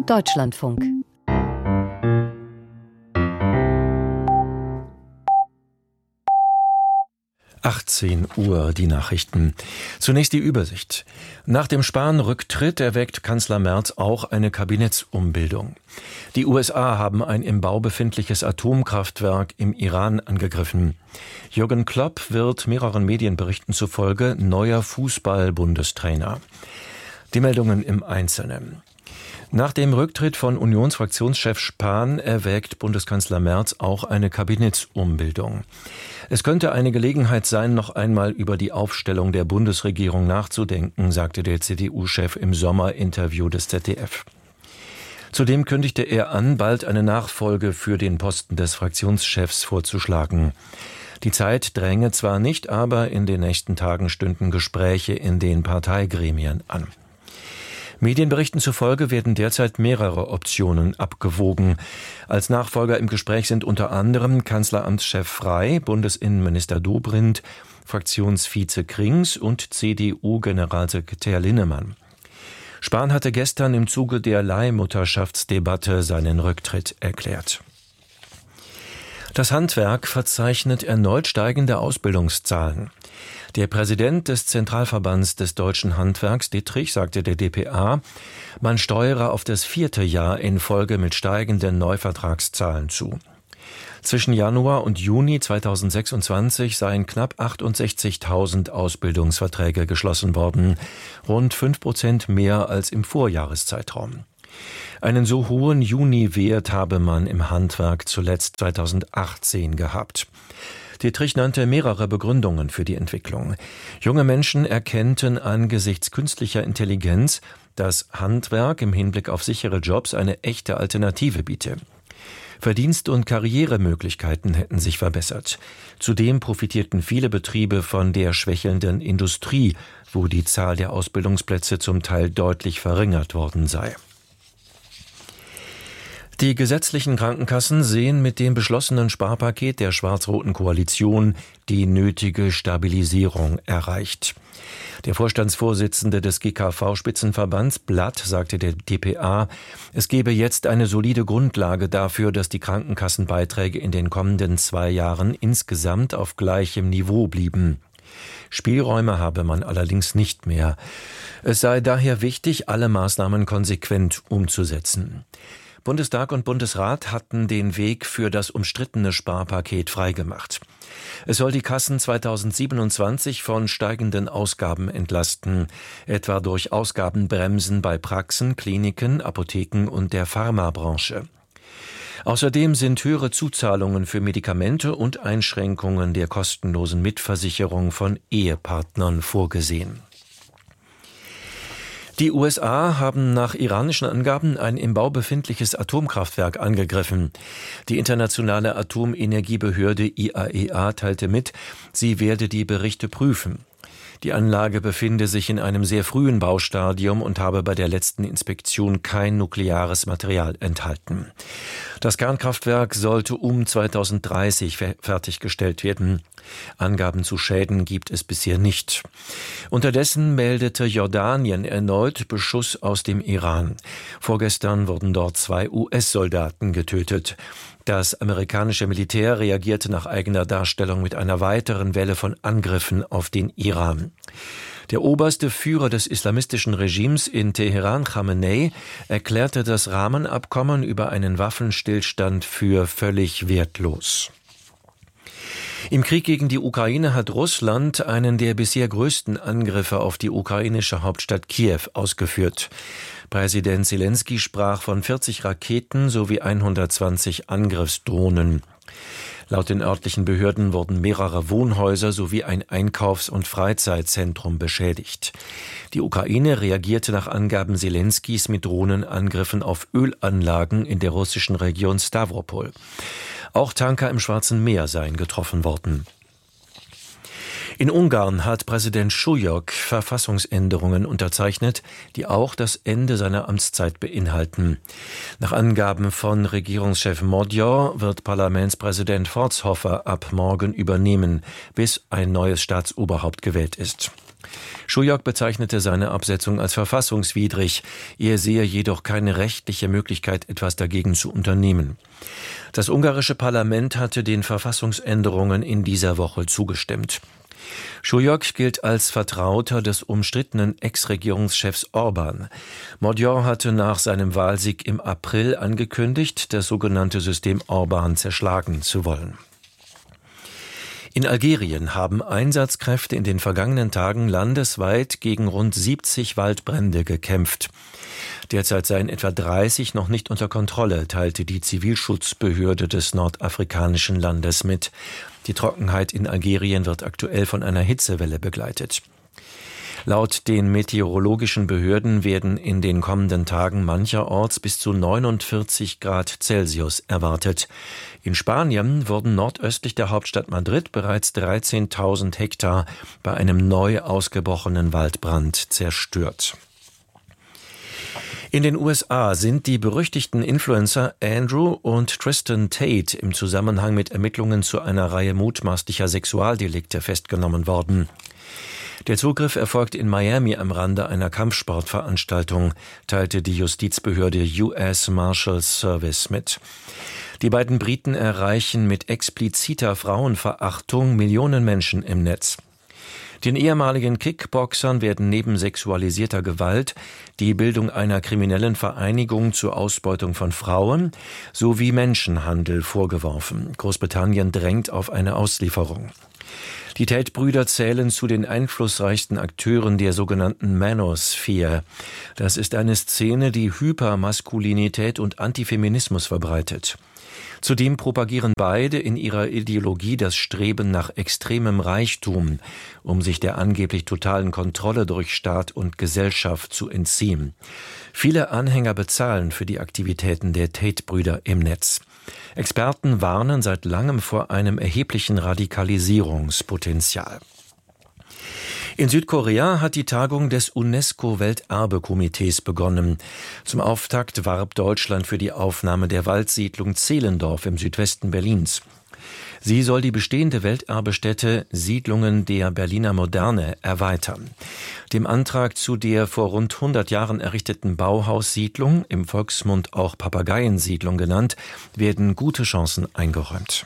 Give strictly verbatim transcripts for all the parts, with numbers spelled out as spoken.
Deutschlandfunk. achtzehn Uhr, die Nachrichten. Zunächst die Übersicht. Nach dem Spahn-Rücktritt erwägt Kanzler Merz auch eine Kabinettsumbildung. Die U S A haben ein im Bau befindliches Atomkraftwerk im Iran angegriffen. Jürgen Klopp wird mehreren Medienberichten zufolge neuer Fußball-Bundestrainer. Die Meldungen im Einzelnen. Nach dem Rücktritt von Unionsfraktionschef Spahn erwägt Bundeskanzler Merz auch eine Kabinettsumbildung. Es könnte eine Gelegenheit sein, noch einmal über die Aufstellung der Bundesregierung nachzudenken, sagte der C D U-Chef im Sommerinterview des Z D F. Zudem kündigte er an, bald eine Nachfolge für den Posten des Fraktionschefs vorzuschlagen. Die Zeit dränge zwar nicht, aber in den nächsten Tagen stünden Gespräche in den Parteigremien an. Medienberichten zufolge werden derzeit mehrere Optionen abgewogen. Als Nachfolger im Gespräch sind unter anderem Kanzleramtschef Frey, Bundesinnenminister Dobrindt, Fraktionsvize Krings und C D U-Generalsekretär Linnemann. Spahn hatte gestern im Zuge der Leihmutterschaftsdebatte seinen Rücktritt erklärt. Das Handwerk verzeichnet erneut steigende Ausbildungszahlen. Der Präsident des Zentralverbands des deutschen Handwerks, Dittrich, sagte der D P A, man steuere auf das vierte Jahr in Folge mit steigenden Neuvertragszahlen zu. Zwischen Januar und Juni zweitausendsechsundzwanzig seien knapp achtundsechzigtausend Ausbildungsverträge geschlossen worden, rund fünf Prozent mehr als im Vorjahreszeitraum. Einen so hohen Juni-Wert habe man im Handwerk zuletzt zweitausendachtzehn gehabt. Dittrich nannte mehrere Begründungen für die Entwicklung. Junge Menschen erkennten angesichts künstlicher Intelligenz, dass Handwerk im Hinblick auf sichere Jobs eine echte Alternative biete. Verdienst- und Karrieremöglichkeiten hätten sich verbessert. Zudem profitierten viele Betriebe von der schwächelnden Industrie, wo die Zahl der Ausbildungsplätze zum Teil deutlich verringert worden sei. Die gesetzlichen Krankenkassen sehen mit dem beschlossenen Sparpaket der schwarz-roten Koalition die nötige Stabilisierung erreicht. Der Vorstandsvorsitzende des G K V-Spitzenverbands Blatt sagte der D P A, es gebe jetzt eine solide Grundlage dafür, dass die Krankenkassenbeiträge in den kommenden zwei Jahren insgesamt auf gleichem Niveau blieben. Spielräume habe man allerdings nicht mehr. Es sei daher wichtig, alle Maßnahmen konsequent umzusetzen. Bundestag und Bundesrat hatten den Weg für das umstrittene Sparpaket freigemacht. Es soll die Kassen zweitausendsiebenundzwanzig von steigenden Ausgaben entlasten, etwa durch Ausgabenbremsen bei Praxen, Kliniken, Apotheken und der Pharmabranche. Außerdem sind höhere Zuzahlungen für Medikamente und Einschränkungen der kostenlosen Mitversicherung von Ehepartnern vorgesehen. Die U S A haben nach iranischen Angaben ein im Bau befindliches Atomkraftwerk angegriffen. Die internationale Atomenergiebehörde I A E A teilte mit, sie werde die Berichte prüfen. Die Anlage befinde sich in einem sehr frühen Baustadium und habe bei der letzten Inspektion kein nukleares Material enthalten. Das Kernkraftwerk sollte um zweitausenddreißig fertiggestellt werden. Angaben zu Schäden gibt es bisher nicht. Unterdessen meldete Jordanien erneut Beschuss aus dem Iran. Vorgestern wurden dort zwei U S-Soldaten getötet. Das amerikanische Militär reagierte nach eigener Darstellung mit einer weiteren Welle von Angriffen auf den Iran. Der oberste Führer des islamistischen Regimes in Teheran, Khamenei, erklärte das Rahmenabkommen über einen Waffenstillstand für völlig wertlos. Im Krieg gegen die Ukraine hat Russland einen der bisher größten Angriffe auf die ukrainische Hauptstadt Kiew ausgeführt. Präsident Selenskyj sprach von vierzig Raketen sowie hundertzwanzig Angriffsdrohnen. Laut den örtlichen Behörden wurden mehrere Wohnhäuser sowie ein Einkaufs- und Freizeitzentrum beschädigt. Die Ukraine reagierte nach Angaben Selenskys mit Drohnenangriffen auf Ölanlagen in der russischen Region Stavropol. Auch Tanker im Schwarzen Meer seien getroffen worden. In Ungarn hat Präsident Schujok Verfassungsänderungen unterzeichnet, die auch das Ende seiner Amtszeit beinhalten. Nach Angaben von Regierungschef Magyar wird Parlamentspräsident Forsthofer ab morgen übernehmen, bis ein neues Staatsoberhaupt gewählt ist. Schuljok bezeichnete seine Absetzung als verfassungswidrig. Er sehe jedoch keine rechtliche Möglichkeit, etwas dagegen zu unternehmen. Das ungarische Parlament hatte den Verfassungsänderungen in dieser Woche zugestimmt. Schuljok gilt als Vertrauter des umstrittenen Ex-Regierungschefs Orban. Magyar hatte nach seinem Wahlsieg im April angekündigt, das sogenannte System Orban zerschlagen zu wollen. In Algerien haben Einsatzkräfte in den vergangenen Tagen landesweit gegen rund siebzig Waldbrände gekämpft. Derzeit seien etwa dreißig noch nicht unter Kontrolle, teilte die Zivilschutzbehörde des nordafrikanischen Landes mit. Die Trockenheit in Algerien wird aktuell von einer Hitzewelle begleitet. Laut den meteorologischen Behörden werden in den kommenden Tagen mancherorts bis zu neunundvierzig Grad Celsius erwartet. In Spanien wurden nordöstlich der Hauptstadt Madrid bereits dreizehntausend Hektar bei einem neu ausgebrochenen Waldbrand zerstört. In den U S A sind die berüchtigten Influencer Andrew und Tristan Tate im Zusammenhang mit Ermittlungen zu einer Reihe mutmaßlicher Sexualdelikte festgenommen worden. Der Zugriff erfolgt in Miami am Rande einer Kampfsportveranstaltung, teilte die Justizbehörde U S Marshals Service mit. Die beiden Briten erreichen mit expliziter Frauenverachtung Millionen Menschen im Netz. Den ehemaligen Kickboxern werden neben sexualisierter Gewalt die Bildung einer kriminellen Vereinigung zur Ausbeutung von Frauen sowie Menschenhandel vorgeworfen. Großbritannien drängt auf eine Auslieferung. Die Tate-Brüder zählen zu den einflussreichsten Akteuren der sogenannten Manosphere. Das ist eine Szene, die Hypermaskulinität und Antifeminismus verbreitet. Zudem propagieren beide in ihrer Ideologie das Streben nach extremem Reichtum, um sich der angeblich totalen Kontrolle durch Staat und Gesellschaft zu entziehen. Viele Anhänger bezahlen für die Aktivitäten der Tate-Brüder im Netz. Experten warnen seit langem vor einem erheblichen Radikalisierungspotenzial. In Südkorea hat die Tagung des UNESCO-Welterbekomitees begonnen. Zum Auftakt warb Deutschland für die Aufnahme der Waldsiedlung Zehlendorf im Südwesten Berlins. Sie soll die bestehende Welterbestätte Siedlungen der Berliner Moderne erweitern. Dem Antrag zu der vor rund hundert Jahren errichteten Bauhaussiedlung, im Volksmund auch Papageiensiedlung genannt, werden gute Chancen eingeräumt.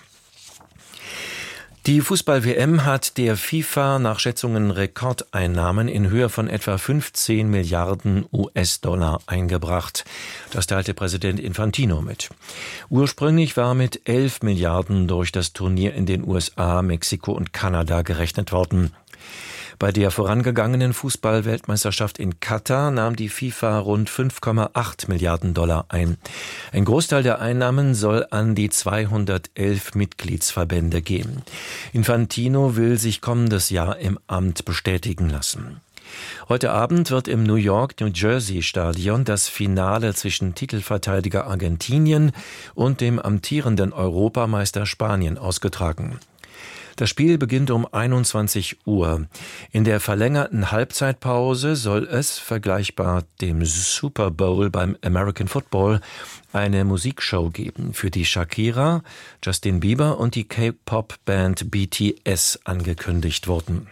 Die Fußball-W M hat der FIFA nach Schätzungen Rekordeinnahmen in Höhe von etwa fünfzehn Milliarden U S-Dollar eingebracht. Das teilte Präsident Infantino mit. Ursprünglich war mit elf Milliarden durch das Turnier in den U S A, Mexiko und Kanada gerechnet worden. Bei der vorangegangenen Fußball-Weltmeisterschaft in Katar nahm die FIFA rund fünf Komma acht Milliarden Dollar ein. Ein Großteil der Einnahmen soll an die zweihundertelf Mitgliedsverbände gehen. Infantino will sich kommendes Jahr im Amt bestätigen lassen. Heute Abend wird im New York-New Jersey-Stadion das Finale zwischen Titelverteidiger Argentinien und dem amtierenden Europameister Spanien ausgetragen. Das Spiel beginnt um einundzwanzig Uhr. In der verlängerten Halbzeitpause soll es, vergleichbar dem Super Bowl beim American Football, eine Musikshow geben, für die Shakira, Justin Bieber und die K-Pop-Band B T S angekündigt wurden.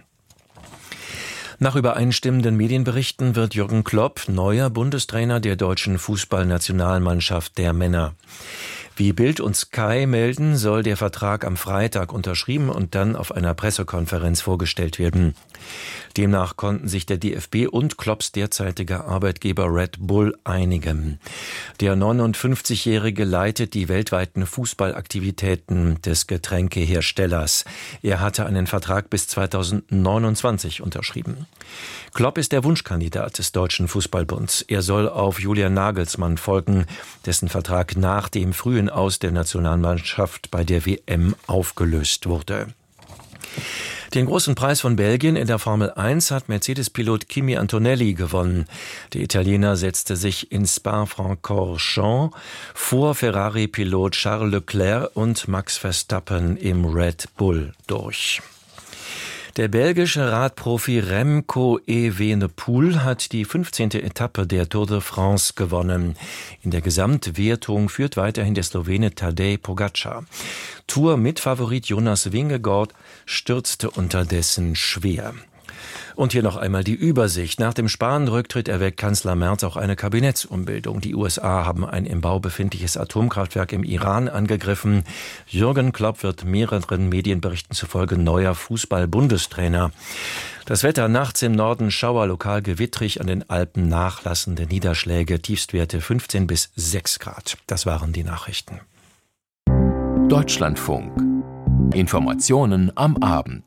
Nach übereinstimmenden Medienberichten wird Jürgen Klopp neuer Bundestrainer der deutschen Fußballnationalmannschaft der Männer. Wie Bild und Sky melden, soll der Vertrag am Freitag unterschrieben und dann auf einer Pressekonferenz vorgestellt werden. Demnach konnten sich der D F B und Klopps derzeitiger Arbeitgeber Red Bull einigen. Der neunundfünfzigjährige leitet die weltweiten Fußballaktivitäten des Getränkeherstellers. Er hatte einen Vertrag bis zweitausendneunundzwanzig unterschrieben. Klopp ist der Wunschkandidat des Deutschen Fußballbunds. Er soll auf Julian Nagelsmann folgen, dessen Vertrag nach dem frühen Aus der Nationalmannschaft bei der W M aufgelöst wurde. Den großen Preis von Belgien in der Formel eins hat Mercedes-Pilot Kimi Antonelli gewonnen. Der Italiener setzte sich in Spa-Francorchamps vor Ferrari-Pilot Charles Leclerc und Max Verstappen im Red Bull durch. Der belgische Radprofi Remco Evenepoel hat die fünfzehnte Etappe der Tour de France gewonnen. In der Gesamtwertung führt weiterhin der Slowene Tadej Pogačar. Tour-Mitfavorit Jonas Vingegaard stürzte unterdessen schwer. Und hier noch einmal die Übersicht. Nach dem Spahn-Rücktritt erwägt Kanzler Merz auch eine Kabinettsumbildung. Die U S A haben ein im Bau befindliches Atomkraftwerk im Iran angegriffen. Jürgen Klopp wird mehreren Medienberichten zufolge neuer Fußball-Bundestrainer. Das Wetter nachts im Norden Schauer, lokal gewittrig, an den Alpen nachlassende Niederschläge, Tiefstwerte fünfzehn bis sechs Grad. Das waren die Nachrichten. Deutschlandfunk. Informationen am Abend.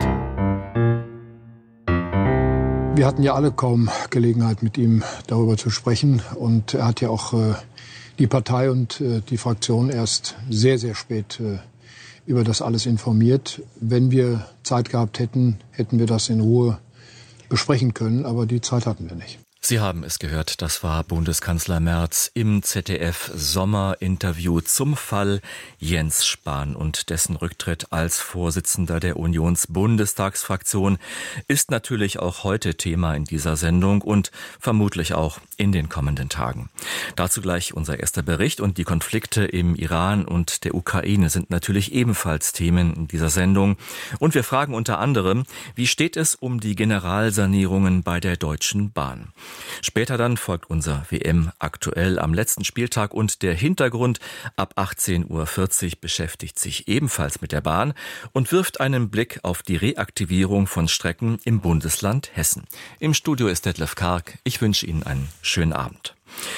Wir hatten ja alle kaum Gelegenheit, mit ihm darüber zu sprechen. Und er hat ja auch äh, die Partei und äh, die Fraktion erst sehr, sehr spät äh, über das alles informiert. Wenn wir Zeit gehabt hätten, hätten wir das in Ruhe besprechen können. Aber die Zeit hatten wir nicht. Sie haben es gehört, das war Bundeskanzler Merz im Z D F-Sommerinterview zum Fall Jens Spahn und dessen Rücktritt als Vorsitzender der Unionsbundestagsfraktion ist natürlich auch heute Thema in dieser Sendung und vermutlich auch in den kommenden Tagen. Dazu gleich unser erster Bericht, und die Konflikte im Iran und der Ukraine sind natürlich ebenfalls Themen in dieser Sendung. Und wir fragen unter anderem, wie steht es um die Generalsanierungen bei der Deutschen Bahn? Später dann folgt unser W M aktuell am letzten Spieltag, und der Hintergrund ab achtzehn Uhr vierzig beschäftigt sich ebenfalls mit der Bahn und wirft einen Blick auf die Reaktivierung von Strecken im Bundesland Hessen. Im Studio ist Detlef Karg. Ich wünsche Ihnen einen schönen Abend.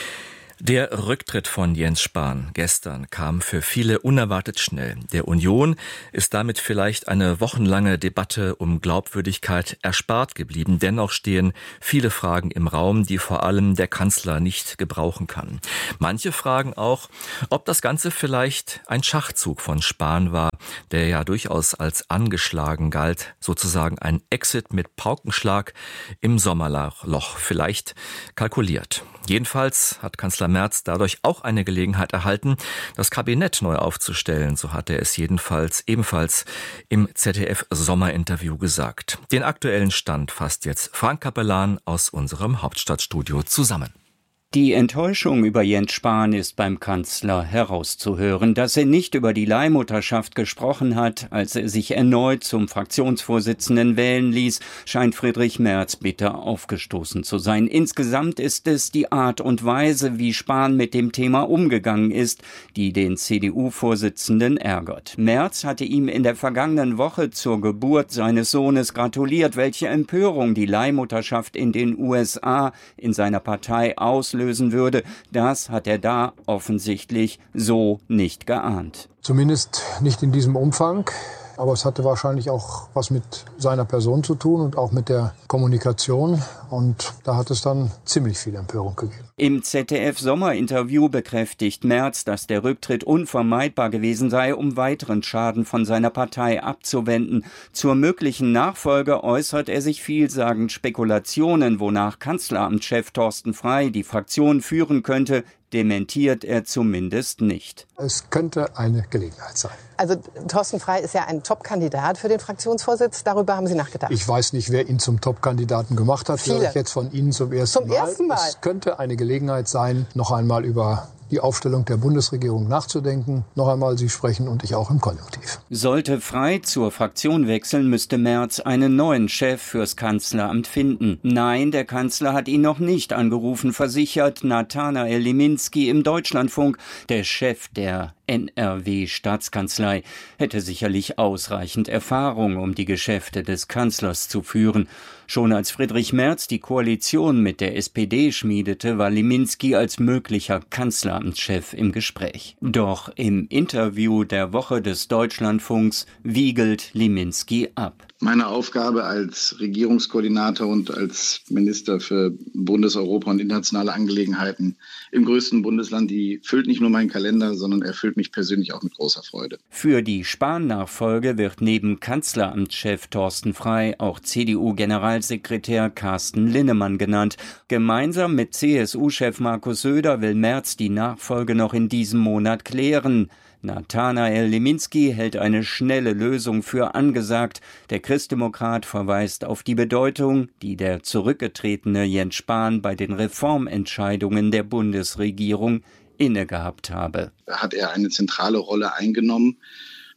Der Rücktritt von Jens Spahn gestern kam für viele unerwartet schnell. Der Union ist damit vielleicht eine wochenlange Debatte um Glaubwürdigkeit erspart geblieben. Dennoch stehen viele Fragen im Raum, die vor allem der Kanzler nicht gebrauchen kann. Manche fragen auch, ob das Ganze vielleicht ein Schachzug von Spahn war, der ja durchaus als angeschlagen galt, sozusagen ein Exit mit Paukenschlag im Sommerloch vielleicht kalkuliert. Jedenfalls hat Kanzler Merz dadurch auch eine Gelegenheit erhalten, das Kabinett neu aufzustellen. So hat er es jedenfalls ebenfalls im Z D F-Sommerinterview gesagt. Den aktuellen Stand fasst jetzt Frank Capellan aus unserem Hauptstadtstudio zusammen. Die Enttäuschung über Jens Spahn ist beim Kanzler herauszuhören. Dass er nicht über die Leihmutterschaft gesprochen hat, als er sich erneut zum Fraktionsvorsitzenden wählen ließ, scheint Friedrich Merz bitter aufgestoßen zu sein. Insgesamt ist es die Art und Weise, wie Spahn mit dem Thema umgegangen ist, die den C D U-Vorsitzenden ärgert. Merz hatte ihm in der vergangenen Woche zur Geburt seines Sohnes gratuliert. Welche Empörung die Leihmutterschaft in den U S A in seiner Partei auslöst, würde, das hat er da offensichtlich so nicht geahnt. Zumindest nicht in diesem Umfang. Aber es hatte wahrscheinlich auch was mit seiner Person zu tun und auch mit der Kommunikation. Und da hat es dann ziemlich viel Empörung gegeben. Im Z D F-Sommerinterview bekräftigt Merz, dass der Rücktritt unvermeidbar gewesen sei, um weiteren Schaden von seiner Partei abzuwenden. Zur möglichen Nachfolge äußert er sich vielsagend. Spekulationen, wonach Kanzleramtschef Thorsten Frey die Fraktion führen könnte, dementiert er zumindest nicht. Es könnte eine Gelegenheit sein. Also Thorsten Frey ist ja ein Top-Kandidat für den Fraktionsvorsitz. Darüber haben Sie nachgedacht? Ich weiß nicht, wer ihn zum Top-Kandidaten gemacht hat. Viele. Vielleicht jetzt von Ihnen zum ersten zum Mal. Ersten Mal. Es könnte eine Gelegenheit sein, noch einmal über die Aufstellung der Bundesregierung nachzudenken. Noch einmal, Sie sprechen und ich auch im Konjunktiv. Sollte Frey zur Fraktion wechseln, müsste Merz einen neuen Chef fürs Kanzleramt finden. Nein, der Kanzler hat ihn noch nicht angerufen, versichert Nathanael Liminski im Deutschlandfunk. Der Chef der N R W-Staatskanzlei hätte sicherlich ausreichend Erfahrung, um die Geschäfte des Kanzlers zu führen. Schon als Friedrich Merz die Koalition mit der S P D schmiedete, war Liminski als möglicher Kanzleramtschef im Gespräch. Doch im Interview der Woche des Deutschlandfunks wiegelt Liminski ab. Meine Aufgabe als Regierungskoordinator und als Minister für Bundes-, Europa- und internationale Angelegenheiten im größten Bundesland, die füllt nicht nur meinen Kalender, sondern erfüllt mich persönlich auch mit großer Freude. Für die Spahn-Nachfolge wird neben Kanzleramtschef Thorsten Frey auch C D U-Generalsekretär Carsten Linnemann genannt. Gemeinsam mit C S U-Chef Markus Söder will Merz die Nachfolge noch in diesem Monat klären. Nathanael Liminski hält eine schnelle Lösung für angesagt. Der Christdemokrat verweist auf die Bedeutung, die der zurückgetretene Jens Spahn bei den Reformentscheidungen der Bundesregierung innegehabt habe. Da hat er eine zentrale Rolle eingenommen,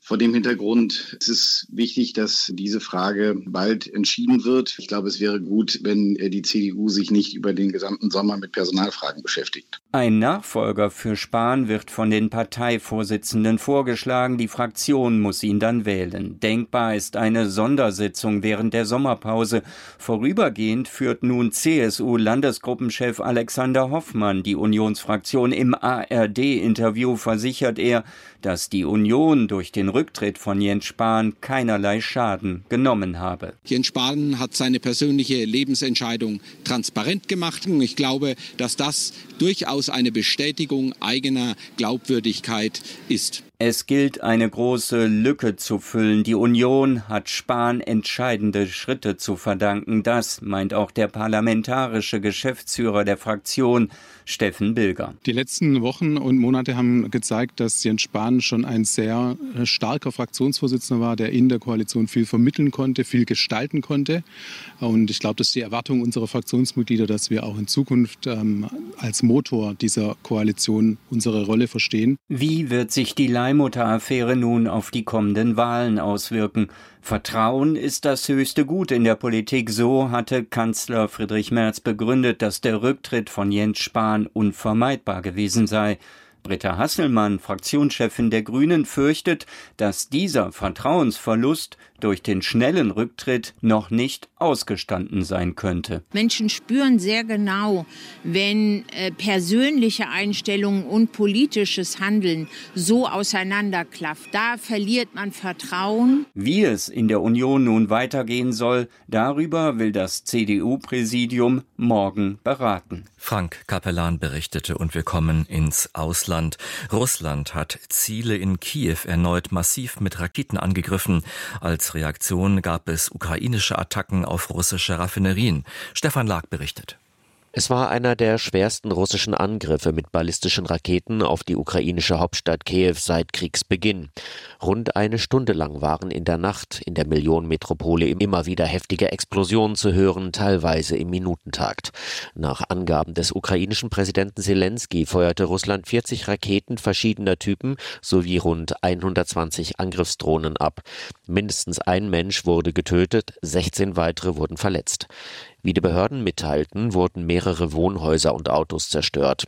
Vor dem Hintergrund ist es wichtig, dass diese Frage bald entschieden wird. Ich glaube, es wäre gut, wenn die C D U sich nicht über den gesamten Sommer mit Personalfragen beschäftigt. Ein Nachfolger für Spahn wird von den Parteivorsitzenden vorgeschlagen. Die Fraktion muss ihn dann wählen. Denkbar ist eine Sondersitzung während der Sommerpause. Vorübergehend führt nun C S U-Landesgruppenchef Alexander Hoffmann die Unionsfraktion. Im A R D-Interview versichert er, dass die Union durch den Rücktritt von Jens Spahn keinerlei Schaden genommen habe. Jens Spahn hat seine persönliche Lebensentscheidung transparent gemacht. Und ich glaube, dass das durchaus eine Bestätigung eigener Glaubwürdigkeit ist. Es gilt, eine große Lücke zu füllen. Die Union hat Spahn entscheidende Schritte zu verdanken. Das meint auch der parlamentarische Geschäftsführer der Fraktion, Steffen Bilger. Die letzten Wochen und Monate haben gezeigt, dass Jens Spahn schon ein sehr starker Fraktionsvorsitzender war, der in der Koalition viel vermitteln konnte, viel gestalten konnte. Und ich glaube, das ist die Erwartung unserer Fraktionsmitglieder, dass wir auch in Zukunft ähm, als Motor dieser Koalition unsere Rolle verstehen. Wie wird sich die Leihmutter-Affäre nun auf die kommenden Wahlen auswirken? Vertrauen ist das höchste Gut in der Politik. So hatte Kanzler Friedrich Merz begründet, dass der Rücktritt von Jens Spahn unvermeidbar gewesen sei. Britta Hasselmann, Fraktionschefin der Grünen, fürchtet, dass dieser Vertrauensverlust durch den schnellen Rücktritt noch nicht ausgestanden sein könnte. Menschen spüren sehr genau, wenn äh, persönliche Einstellungen und politisches Handeln so auseinanderklafft. Da verliert man Vertrauen. Wie es in der Union nun weitergehen soll, darüber will das C D U-Präsidium morgen beraten. Frank Kapellan berichtete und wir kommen ins Ausland. Russland hat Ziele in Kiew erneut massiv mit Raketen angegriffen. Als Reaktion gab es ukrainische Attacken auf russische Raffinerien. Stefan Lag berichtet. Es war einer der schwersten russischen Angriffe mit ballistischen Raketen auf die ukrainische Hauptstadt Kiew seit Kriegsbeginn. Rund eine Stunde lang waren in der Nacht in der Millionenmetropole immer wieder heftige Explosionen zu hören, teilweise im Minutentakt. Nach Angaben des ukrainischen Präsidenten Selensky feuerte Russland vierzig Raketen verschiedener Typen sowie rund hundertzwanzig Angriffsdrohnen ab. Mindestens ein Mensch wurde getötet, sechzehn weitere wurden verletzt. Wie die Behörden mitteilten, wurden mehrere Wohnhäuser und Autos zerstört.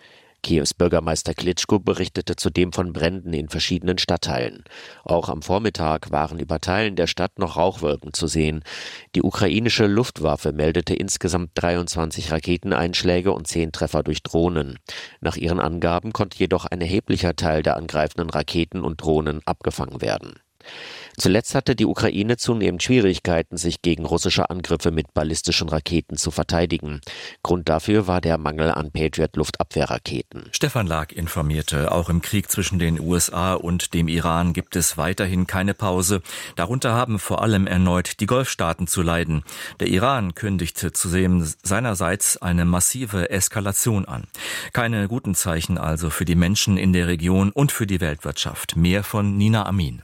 Kiews Bürgermeister Klitschko berichtete zudem von Bränden in verschiedenen Stadtteilen. Auch am Vormittag waren über Teilen der Stadt noch Rauchwolken zu sehen. Die ukrainische Luftwaffe meldete insgesamt dreiundzwanzig Raketeneinschläge und zehn Treffer durch Drohnen. Nach ihren Angaben konnte jedoch ein erheblicher Teil der angreifenden Raketen und Drohnen abgefangen werden. Zuletzt hatte die Ukraine zunehmend Schwierigkeiten, sich gegen russische Angriffe mit ballistischen Raketen zu verteidigen. Grund dafür war der Mangel an Patriot-Luftabwehrraketen. Stefan Lag informierte, auch im Krieg zwischen den U S A und dem Iran gibt es weiterhin keine Pause. Darunter haben vor allem erneut die Golfstaaten zu leiden. Der Iran kündigte zudem seinerseits eine massive Eskalation an. Keine guten Zeichen also für die Menschen in der Region und für die Weltwirtschaft. Mehr von Nina Amin.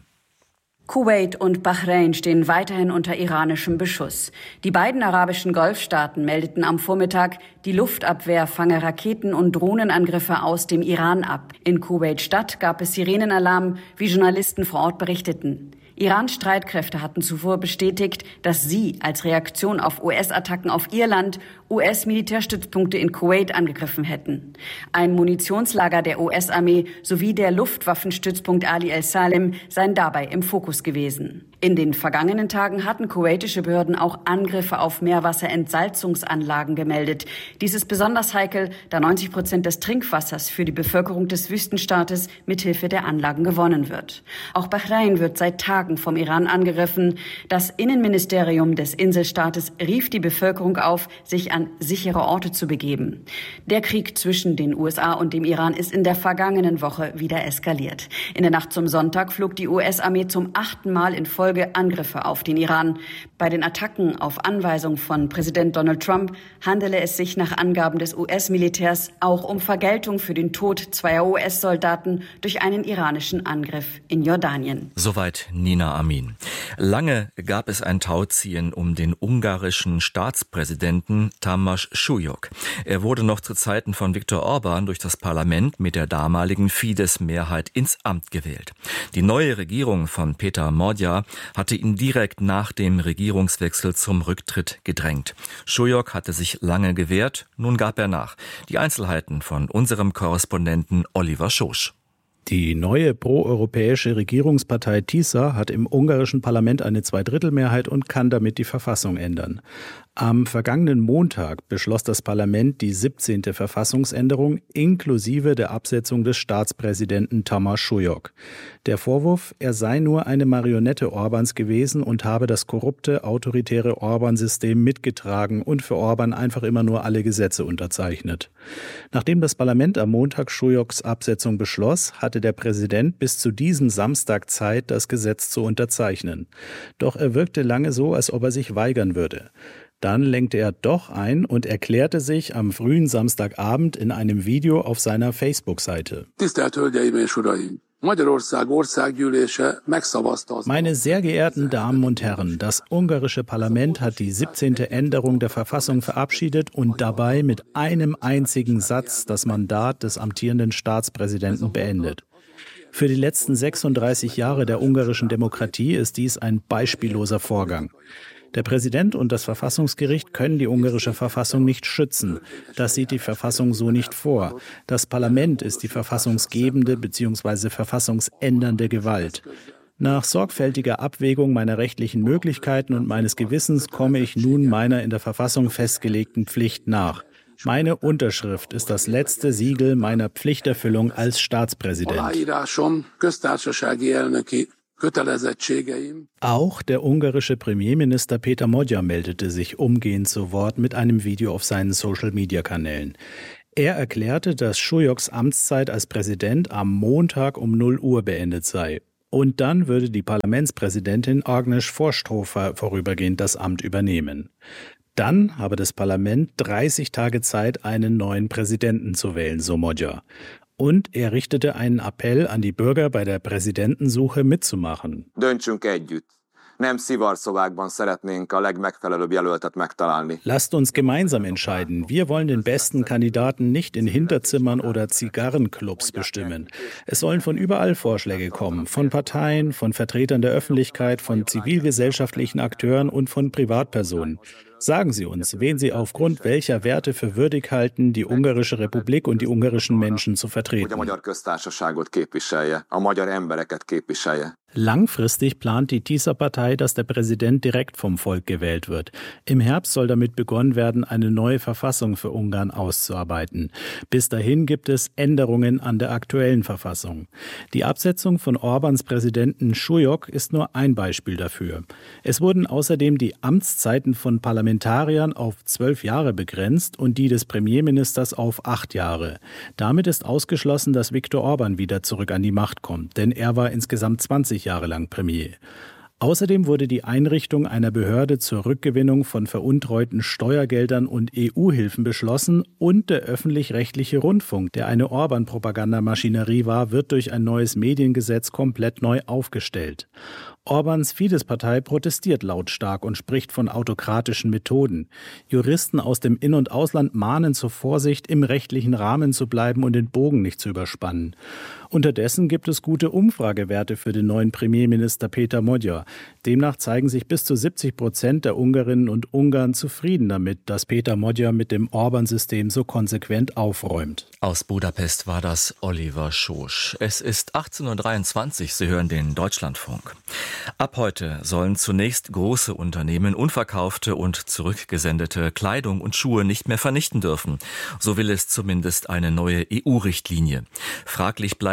Kuwait und Bahrain stehen weiterhin unter iranischem Beschuss. Die beiden arabischen Golfstaaten meldeten am Vormittag, die Luftabwehr fange Raketen- und Drohnenangriffe aus dem Iran ab. In Kuwait-Stadt gab es Sirenenalarm, wie Journalisten vor Ort berichteten. Irans Streitkräfte hatten zuvor bestätigt, dass sie als Reaktion auf U S-Attacken auf ihr Land U S-Militärstützpunkte in Kuwait angegriffen hätten. Ein Munitionslager der U S-Armee sowie der Luftwaffenstützpunkt Ali el-Salem seien dabei im Fokus gewesen. In den vergangenen Tagen hatten kuwaitische Behörden auch Angriffe auf Meerwasserentsalzungsanlagen gemeldet. Dies ist besonders heikel, da neunzig Prozent des Trinkwassers für die Bevölkerung des Wüstenstaates mithilfe der Anlagen gewonnen wird. Auch Bahrain wird seit Tagen vom Iran angegriffen. Das Innenministerium des Inselstaates rief die Bevölkerung auf, sich an sichere Orte zu begeben. Der Krieg zwischen den U S A und dem Iran ist in der vergangenen Woche wieder eskaliert. In der Nacht zum Sonntag flog die U S-Armee zum achten Mal in Folge zufolge Angriffe auf den Iran. Bei den Attacken auf Anweisung von Präsident Donald Trump handele es sich nach Angaben des U S-Militärs auch um Vergeltung für den Tod zweier U S-Soldaten durch einen iranischen Angriff in Jordanien. Soweit Nina Amin. Lange gab es ein Tauziehen um den ungarischen Staatspräsidenten Tamás Súlyog. Er wurde noch zu Zeiten von Viktor Orbán durch das Parlament mit der damaligen Fidesz-Mehrheit ins Amt gewählt. Die neue Regierung von Péter Magyar hatte ihn direkt nach dem Regierungswechsel zum Rücktritt gedrängt. Súlyog hatte sich lange gewehrt, nun gab er nach. Die Einzelheiten von unserem Korrespondenten Oliver Schosch. Die neue proeuropäische Regierungspartei TISA hat im ungarischen Parlament eine Zweidrittelmehrheit und kann damit die Verfassung ändern. Am vergangenen Montag beschloss das Parlament die siebzehnte Verfassungsänderung inklusive der Absetzung des Staatspräsidenten Tamás Súlyog. Der Vorwurf, er sei nur eine Marionette Orbáns gewesen und habe das korrupte, autoritäre Orbán-System mitgetragen und für Orbán einfach immer nur alle Gesetze unterzeichnet. Nachdem das Parlament am Montag Súlyogs Absetzung beschloss, hatte der Präsident bis zu diesem Samstag Zeit, das Gesetz zu unterzeichnen. Doch er wirkte lange so, als ob er sich weigern würde. Dann lenkte er doch ein und erklärte sich am frühen Samstagabend in einem Video auf seiner Facebook-Seite. Meine sehr geehrten Damen und Herren, das ungarische Parlament hat die siebzehnte Änderung der Verfassung verabschiedet und dabei mit einem einzigen Satz das Mandat des amtierenden Staatspräsidenten beendet. Für die letzten sechsunddreißig Jahre der ungarischen Demokratie ist dies ein beispielloser Vorgang. Der Präsident und das Verfassungsgericht können die ungarische Verfassung nicht schützen. Das sieht die Verfassung so nicht vor. Das Parlament ist die verfassungsgebende bzw. verfassungsändernde Gewalt. Nach sorgfältiger Abwägung meiner rechtlichen Möglichkeiten und meines Gewissens komme ich nun meiner in der Verfassung festgelegten Pflicht nach. Meine Unterschrift ist das letzte Siegel meiner Pflichterfüllung als Staatspräsident. Auch der ungarische Premierminister Péter Magyar meldete sich umgehend zu Wort mit einem Video auf seinen Social-Media-Kanälen. Er erklärte, dass Súlyogs Amtszeit als Präsident am Montag um null Uhr beendet sei. Und dann würde die Parlamentspräsidentin Agnes Forsthoffer vorübergehend das Amt übernehmen. Dann habe das Parlament dreißig Tage Zeit, einen neuen Präsidenten zu wählen, so Magyar. Und er richtete einen Appell an die Bürger, bei der Präsidentensuche mitzumachen. Lasst uns gemeinsam entscheiden. Wir wollen den besten Kandidaten nicht in Hinterzimmern oder Zigarrenclubs bestimmen. Es sollen von überall Vorschläge kommen, von Parteien, von Vertretern der Öffentlichkeit, von zivilgesellschaftlichen Akteuren und von Privatpersonen. Sagen Sie uns, wen Sie aufgrund welcher Werte für würdig halten, die ungarische Republik und die ungarischen Menschen zu vertreten. Langfristig plant die TISA-Partei, dass der Präsident direkt vom Volk gewählt wird. Im Herbst soll damit begonnen werden, eine neue Verfassung für Ungarn auszuarbeiten. Bis dahin gibt es Änderungen an der aktuellen Verfassung. Die Absetzung von Orbáns Präsidenten Súlyog ist nur ein Beispiel dafür. Es wurden außerdem die Amtszeiten von Parlamentariern auf zwölf Jahre begrenzt und die des Premierministers auf acht Jahre. Damit ist ausgeschlossen, dass Viktor Orbán wieder zurück an die Macht kommt, denn er war insgesamt zwanzig Jahre lang Premier. Außerdem wurde die Einrichtung einer Behörde zur Rückgewinnung von veruntreuten Steuergeldern und E U-Hilfen beschlossen und der öffentlich-rechtliche Rundfunk, der eine Orbán-Propagandamaschinerie war, wird durch ein neues Mediengesetz komplett neu aufgestellt. Orbáns Fidesz-Partei protestiert lautstark und spricht von autokratischen Methoden. Juristen aus dem In- und Ausland mahnen zur Vorsicht, im rechtlichen Rahmen zu bleiben und den Bogen nicht zu überspannen. Unterdessen gibt es gute Umfragewerte für den neuen Premierminister Péter Magyar. Demnach zeigen sich bis zu siebzig Prozent der Ungarinnen und Ungarn zufrieden damit, dass Péter Magyar mit dem Orbán-System so konsequent aufräumt. Aus Budapest war das Oliver Schosch. Es ist achtzehn Uhr dreiundzwanzig, Sie hören den Deutschlandfunk. Ab heute sollen zunächst große Unternehmen unverkaufte und zurückgesendete Kleidung und Schuhe nicht mehr vernichten dürfen. So will es zumindest eine neue E U-Richtlinie. Fraglich bleibt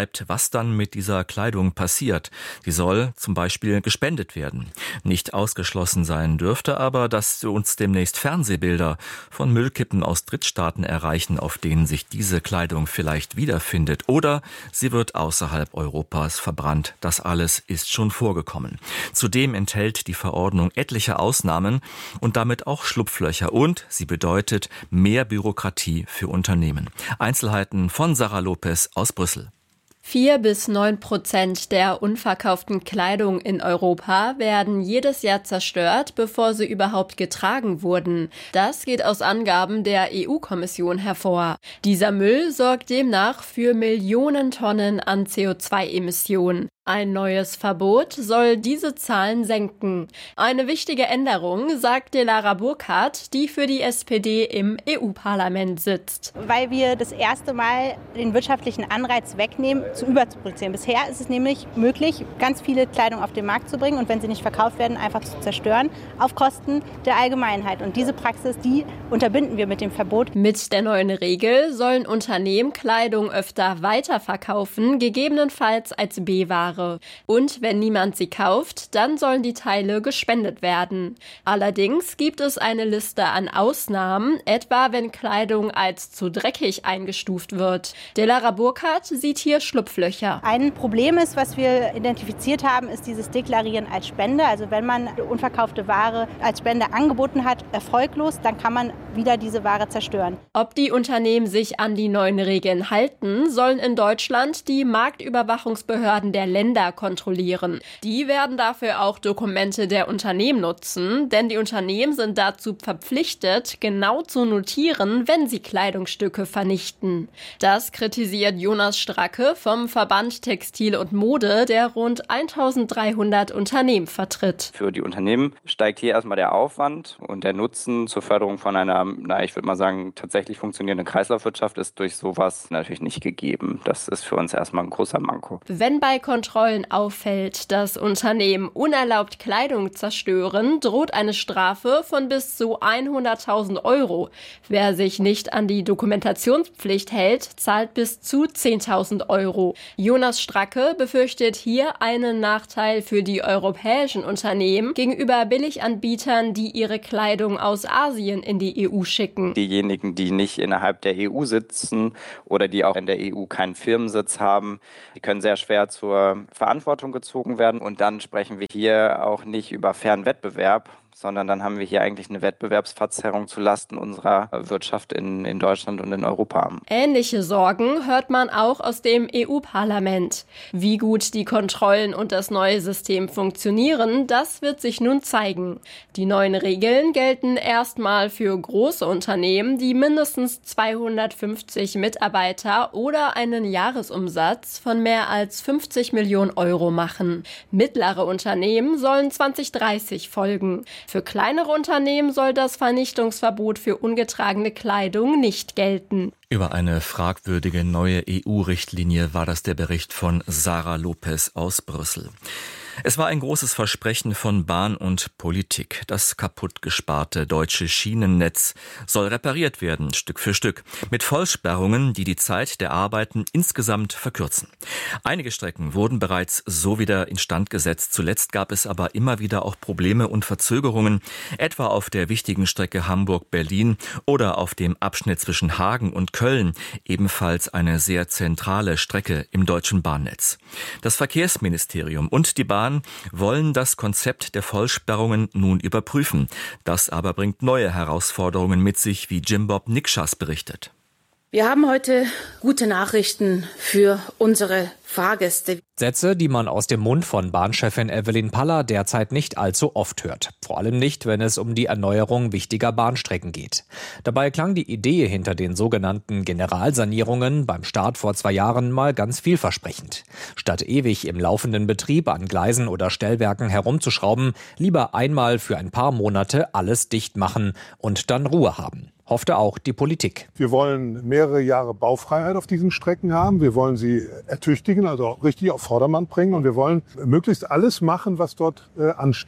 bleibt, was dann mit dieser Kleidung passiert. Sie soll zum Beispiel gespendet werden. Nicht ausgeschlossen sein dürfte aber, dass uns demnächst Fernsehbilder von Müllkippen aus Drittstaaten erreichen, auf denen sich diese Kleidung vielleicht wiederfindet. Oder sie wird außerhalb Europas verbrannt. Das alles ist schon vorgekommen. Zudem enthält die Verordnung etliche Ausnahmen und damit auch Schlupflöcher. Und sie bedeutet mehr Bürokratie für Unternehmen. Einzelheiten von Sarah Lopez aus Brüssel. Vier bis neun Prozent der unverkauften Kleidung in Europa werden jedes Jahr zerstört, bevor sie überhaupt getragen wurden. Das geht aus Angaben der E U-Kommission hervor. Dieser Müll sorgt demnach für Millionen Tonnen an C O zwei Emissionen. Ein neues Verbot soll diese Zahlen senken. Eine wichtige Änderung, sagt Delara Burkhardt, die für die S P D im E U-Parlament sitzt. Weil wir das erste Mal den wirtschaftlichen Anreiz wegnehmen, zu überzuproduzieren. Bisher ist es nämlich möglich, ganz viele Kleidung auf den Markt zu bringen und wenn sie nicht verkauft werden, einfach zu zerstören, auf Kosten der Allgemeinheit. Und diese Praxis, die unterbinden wir mit dem Verbot. Mit der neuen Regel sollen Unternehmen Kleidung öfter weiterverkaufen, gegebenenfalls als B-Ware. Und wenn niemand sie kauft, dann sollen die Teile gespendet werden. Allerdings gibt es eine Liste an Ausnahmen, etwa wenn Kleidung als zu dreckig eingestuft wird. Delara Burkhardt sieht hier Schlupflöcher. Ein Problem ist, was wir identifiziert haben, ist dieses Deklarieren als Spende. Also wenn man unverkaufte Ware als Spende angeboten hat, erfolglos, dann kann man wieder diese Ware zerstören. Ob die Unternehmen sich an die neuen Regeln halten, sollen in Deutschland die Marktüberwachungsbehörden der Länder kontrollieren. Die werden dafür auch Dokumente der Unternehmen nutzen, denn die Unternehmen sind dazu verpflichtet, genau zu notieren, wenn sie Kleidungsstücke vernichten. Das kritisiert Jonas Stracke vom Verband Textil und Mode, der rund eintausenddreihundert Unternehmen vertritt. Für die Unternehmen steigt hier erstmal der Aufwand und der Nutzen zur Förderung von einer, na, ich würde mal sagen, tatsächlich funktionierenden Kreislaufwirtschaft ist durch sowas natürlich nicht gegeben. Das ist für uns erstmal ein großer Manko. Wenn bei Kontrollen auffällt, dass Unternehmen unerlaubt Kleidung zerstören, droht eine Strafe von bis zu hunderttausend Euro. Wer sich nicht an die Dokumentationspflicht hält, zahlt bis zu zehntausend Euro. Jonas Stracke befürchtet hier einen Nachteil für die europäischen Unternehmen gegenüber Billiganbietern, die ihre Kleidung aus Asien in die E U schicken. Diejenigen, die nicht innerhalb der E U sitzen oder die auch in der E U keinen Firmensitz haben, die können sehr schwer zur Verantwortung gezogen werden. Und dann sprechen wir hier auch nicht über fairen Wettbewerb, sondern dann haben wir hier eigentlich eine Wettbewerbsverzerrung zulasten unserer Wirtschaft in, in Deutschland und in Europa. Ähnliche Sorgen hört man auch aus dem E U-Parlament. Wie gut die Kontrollen und das neue System funktionieren, das wird sich nun zeigen. Die neuen Regeln gelten erstmal für große Unternehmen, die mindestens zweihundertfünfzig Mitarbeiter oder einen Jahresumsatz von mehr als fünfzig Millionen Euro machen. Mittlere Unternehmen sollen zwanzig dreißig folgen. Für kleinere Unternehmen soll das Vernichtungsverbot für ungetragene Kleidung nicht gelten. Über eine fragwürdige neue E U-Richtlinie war das der Bericht von Sarah Lopez aus Brüssel. Es war ein großes Versprechen von Bahn und Politik. Das kaputtgesparte deutsche Schienennetz soll repariert werden, Stück für Stück, mit Vollsperrungen, die die Zeit der Arbeiten insgesamt verkürzen. Einige Strecken wurden bereits so wieder instand gesetzt. Zuletzt gab es aber immer wieder auch Probleme und Verzögerungen, etwa auf der wichtigen Strecke Hamburg-Berlin oder auf dem Abschnitt zwischen Hagen und Köln, ebenfalls eine sehr zentrale Strecke im deutschen Bahnnetz. Das Verkehrsministerium und die Bahn wollen das Konzept der Vollsperrungen nun überprüfen. Das aber bringt neue Herausforderungen mit sich, wie Jimbob Nikschas berichtet. Wir haben heute gute Nachrichten für unsere Fahrgäste. Sätze, die man aus dem Mund von Bahnchefin Evelyn Paller derzeit nicht allzu oft hört. Vor allem nicht, wenn es um die Erneuerung wichtiger Bahnstrecken geht. Dabei klang die Idee hinter den sogenannten Generalsanierungen beim Start vor zwei Jahren mal ganz vielversprechend. Statt ewig im laufenden Betrieb an Gleisen oder Stellwerken herumzuschrauben, lieber einmal für ein paar Monate alles dicht machen und dann Ruhe haben. Hoffte auch die Politik. Wir wollen mehrere Jahre Baufreiheit auf diesen Strecken haben. Wir wollen sie ertüchtigen, also richtig auf Vordermann bringen. Und wir wollen möglichst alles machen, was dort äh, ansteht.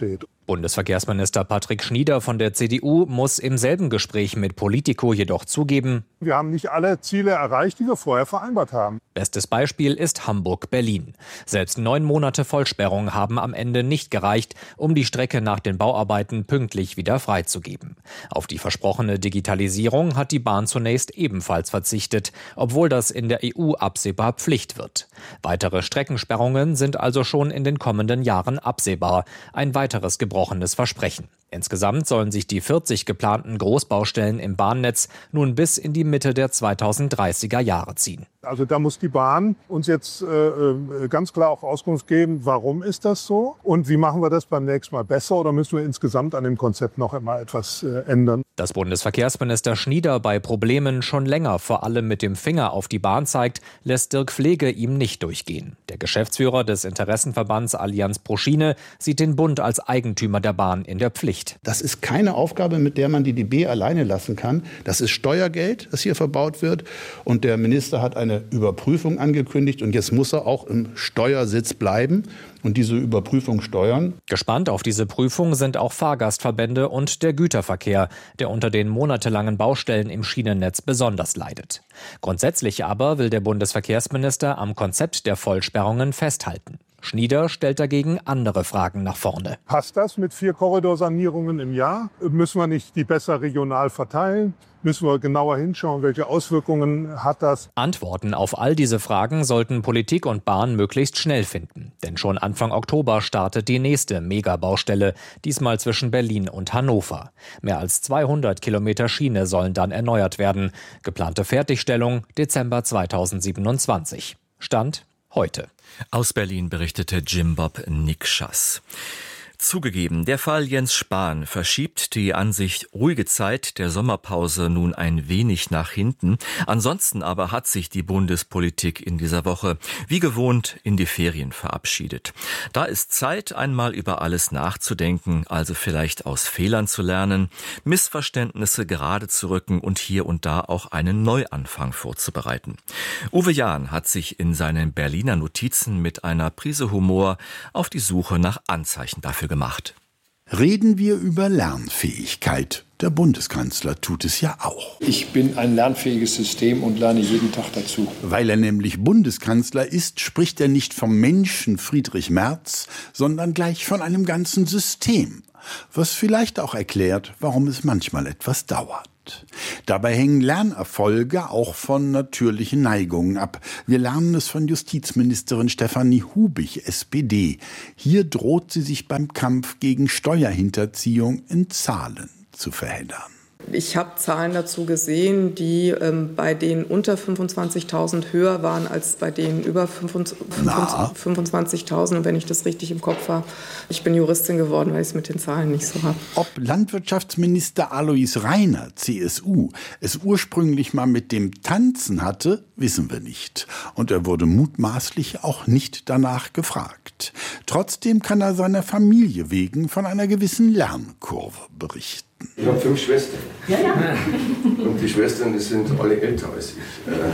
Bundesverkehrsminister Patrick Schnieder von der C D U muss im selben Gespräch mit Politico jedoch zugeben: Wir haben nicht alle Ziele erreicht, die wir vorher vereinbart haben. Bestes Beispiel ist Hamburg-Berlin. Selbst neun Monate Vollsperrung haben am Ende nicht gereicht, um die Strecke nach den Bauarbeiten pünktlich wieder freizugeben. Auf die versprochene Digitalisierung hat die Bahn zunächst ebenfalls verzichtet, obwohl das in der E U absehbar Pflicht wird. Weitere Streckensperrungen sind also schon in den kommenden Jahren absehbar. Ein weiteres gebrochenes Versprechen. Insgesamt sollen sich die vierzig geplanten Großbaustellen im Bahnnetz nun bis in die Mitte der zweitausenddreißiger Jahre ziehen. Also da muss die Bahn uns jetzt äh, ganz klar auch Auskunft geben, warum ist das so und wie machen wir das beim nächsten Mal besser oder müssen wir insgesamt an dem Konzept noch einmal etwas äh, ändern. Dass Bundesverkehrsminister Schnieder bei Problemen schon länger vor allem mit dem Finger auf die Bahn zeigt, lässt Dirk Pflege ihm nicht durchgehen. Der Geschäftsführer des Interessenverbands Allianz pro Schiene sieht den Bund als Eigentümer der Bahn in der Pflicht. Das ist keine Aufgabe, mit der man die D B alleine lassen kann. Das ist Steuergeld, das hier verbaut wird. Und der Minister hat eine Überprüfung angekündigt. Und jetzt muss er auch im Steuersitz bleiben und diese Überprüfung steuern. Gespannt auf diese Prüfung sind auch Fahrgastverbände und der Güterverkehr, der unter den monatelangen Baustellen im Schienennetz besonders leidet. Grundsätzlich aber will der Bundesverkehrsminister am Konzept der Vollsperrungen festhalten. Schnieder stellt dagegen andere Fragen nach vorne. Passt das mit vier Korridorsanierungen im Jahr? Müssen wir nicht die besser regional verteilen? Müssen wir genauer hinschauen, welche Auswirkungen hat das? Antworten auf all diese Fragen sollten Politik und Bahn möglichst schnell finden. Denn schon Anfang Oktober startet die nächste Megabaustelle, diesmal zwischen Berlin und Hannover. Mehr als zweihundert Kilometer Schiene sollen dann erneuert werden. Geplante Fertigstellung Dezember zweitausendsiebenundzwanzig. Stand heute. Aus Berlin berichtete Jim-Bob Nikschas. Zugegeben, der Fall Jens Spahn verschiebt die an sich ruhige Zeit der Sommerpause nun ein wenig nach hinten. Ansonsten aber hat sich die Bundespolitik in dieser Woche wie gewohnt in die Ferien verabschiedet. Da ist Zeit, einmal über alles nachzudenken, also vielleicht aus Fehlern zu lernen, Missverständnisse gerade zu rücken und hier und da auch einen Neuanfang vorzubereiten. Uwe Jahn hat sich in seinen Berliner Notizen mit einer Prise Humor auf die Suche nach Anzeichen dafür gemacht. Reden wir über Lernfähigkeit. Der Bundeskanzler tut es ja auch. Ich bin ein lernfähiges System und lerne jeden Tag dazu. Weil er nämlich Bundeskanzler ist, spricht er nicht vom Menschen Friedrich Merz, sondern gleich von einem ganzen System. Was vielleicht auch erklärt, warum es manchmal etwas dauert. Dabei hängen Lernerfolge auch von natürlichen Neigungen ab. Wir lernen es von Justizministerin Stefanie Hubig, S P D. Hier droht sie sich beim Kampf gegen Steuerhinterziehung in Zahlen zu verheddern. Ich habe Zahlen dazu gesehen, die ähm, bei denen unter fünfundzwanzigtausend höher waren als bei denen über fünfundzwanzigtausend. Und wenn ich das richtig im Kopf habe, ich bin Juristin geworden, weil ich es mit den Zahlen nicht so habe. Ob Landwirtschaftsminister Alois Rainer, C S U, es ursprünglich mal mit dem Tanzen hatte, wissen wir nicht. Und er wurde mutmaßlich auch nicht danach gefragt. Trotzdem kann er seiner Familie wegen von einer gewissen Lernkurve berichten. Ich habe fünf Schwestern. Ja, ja. Und die Schwestern, die sind alle älter als ich.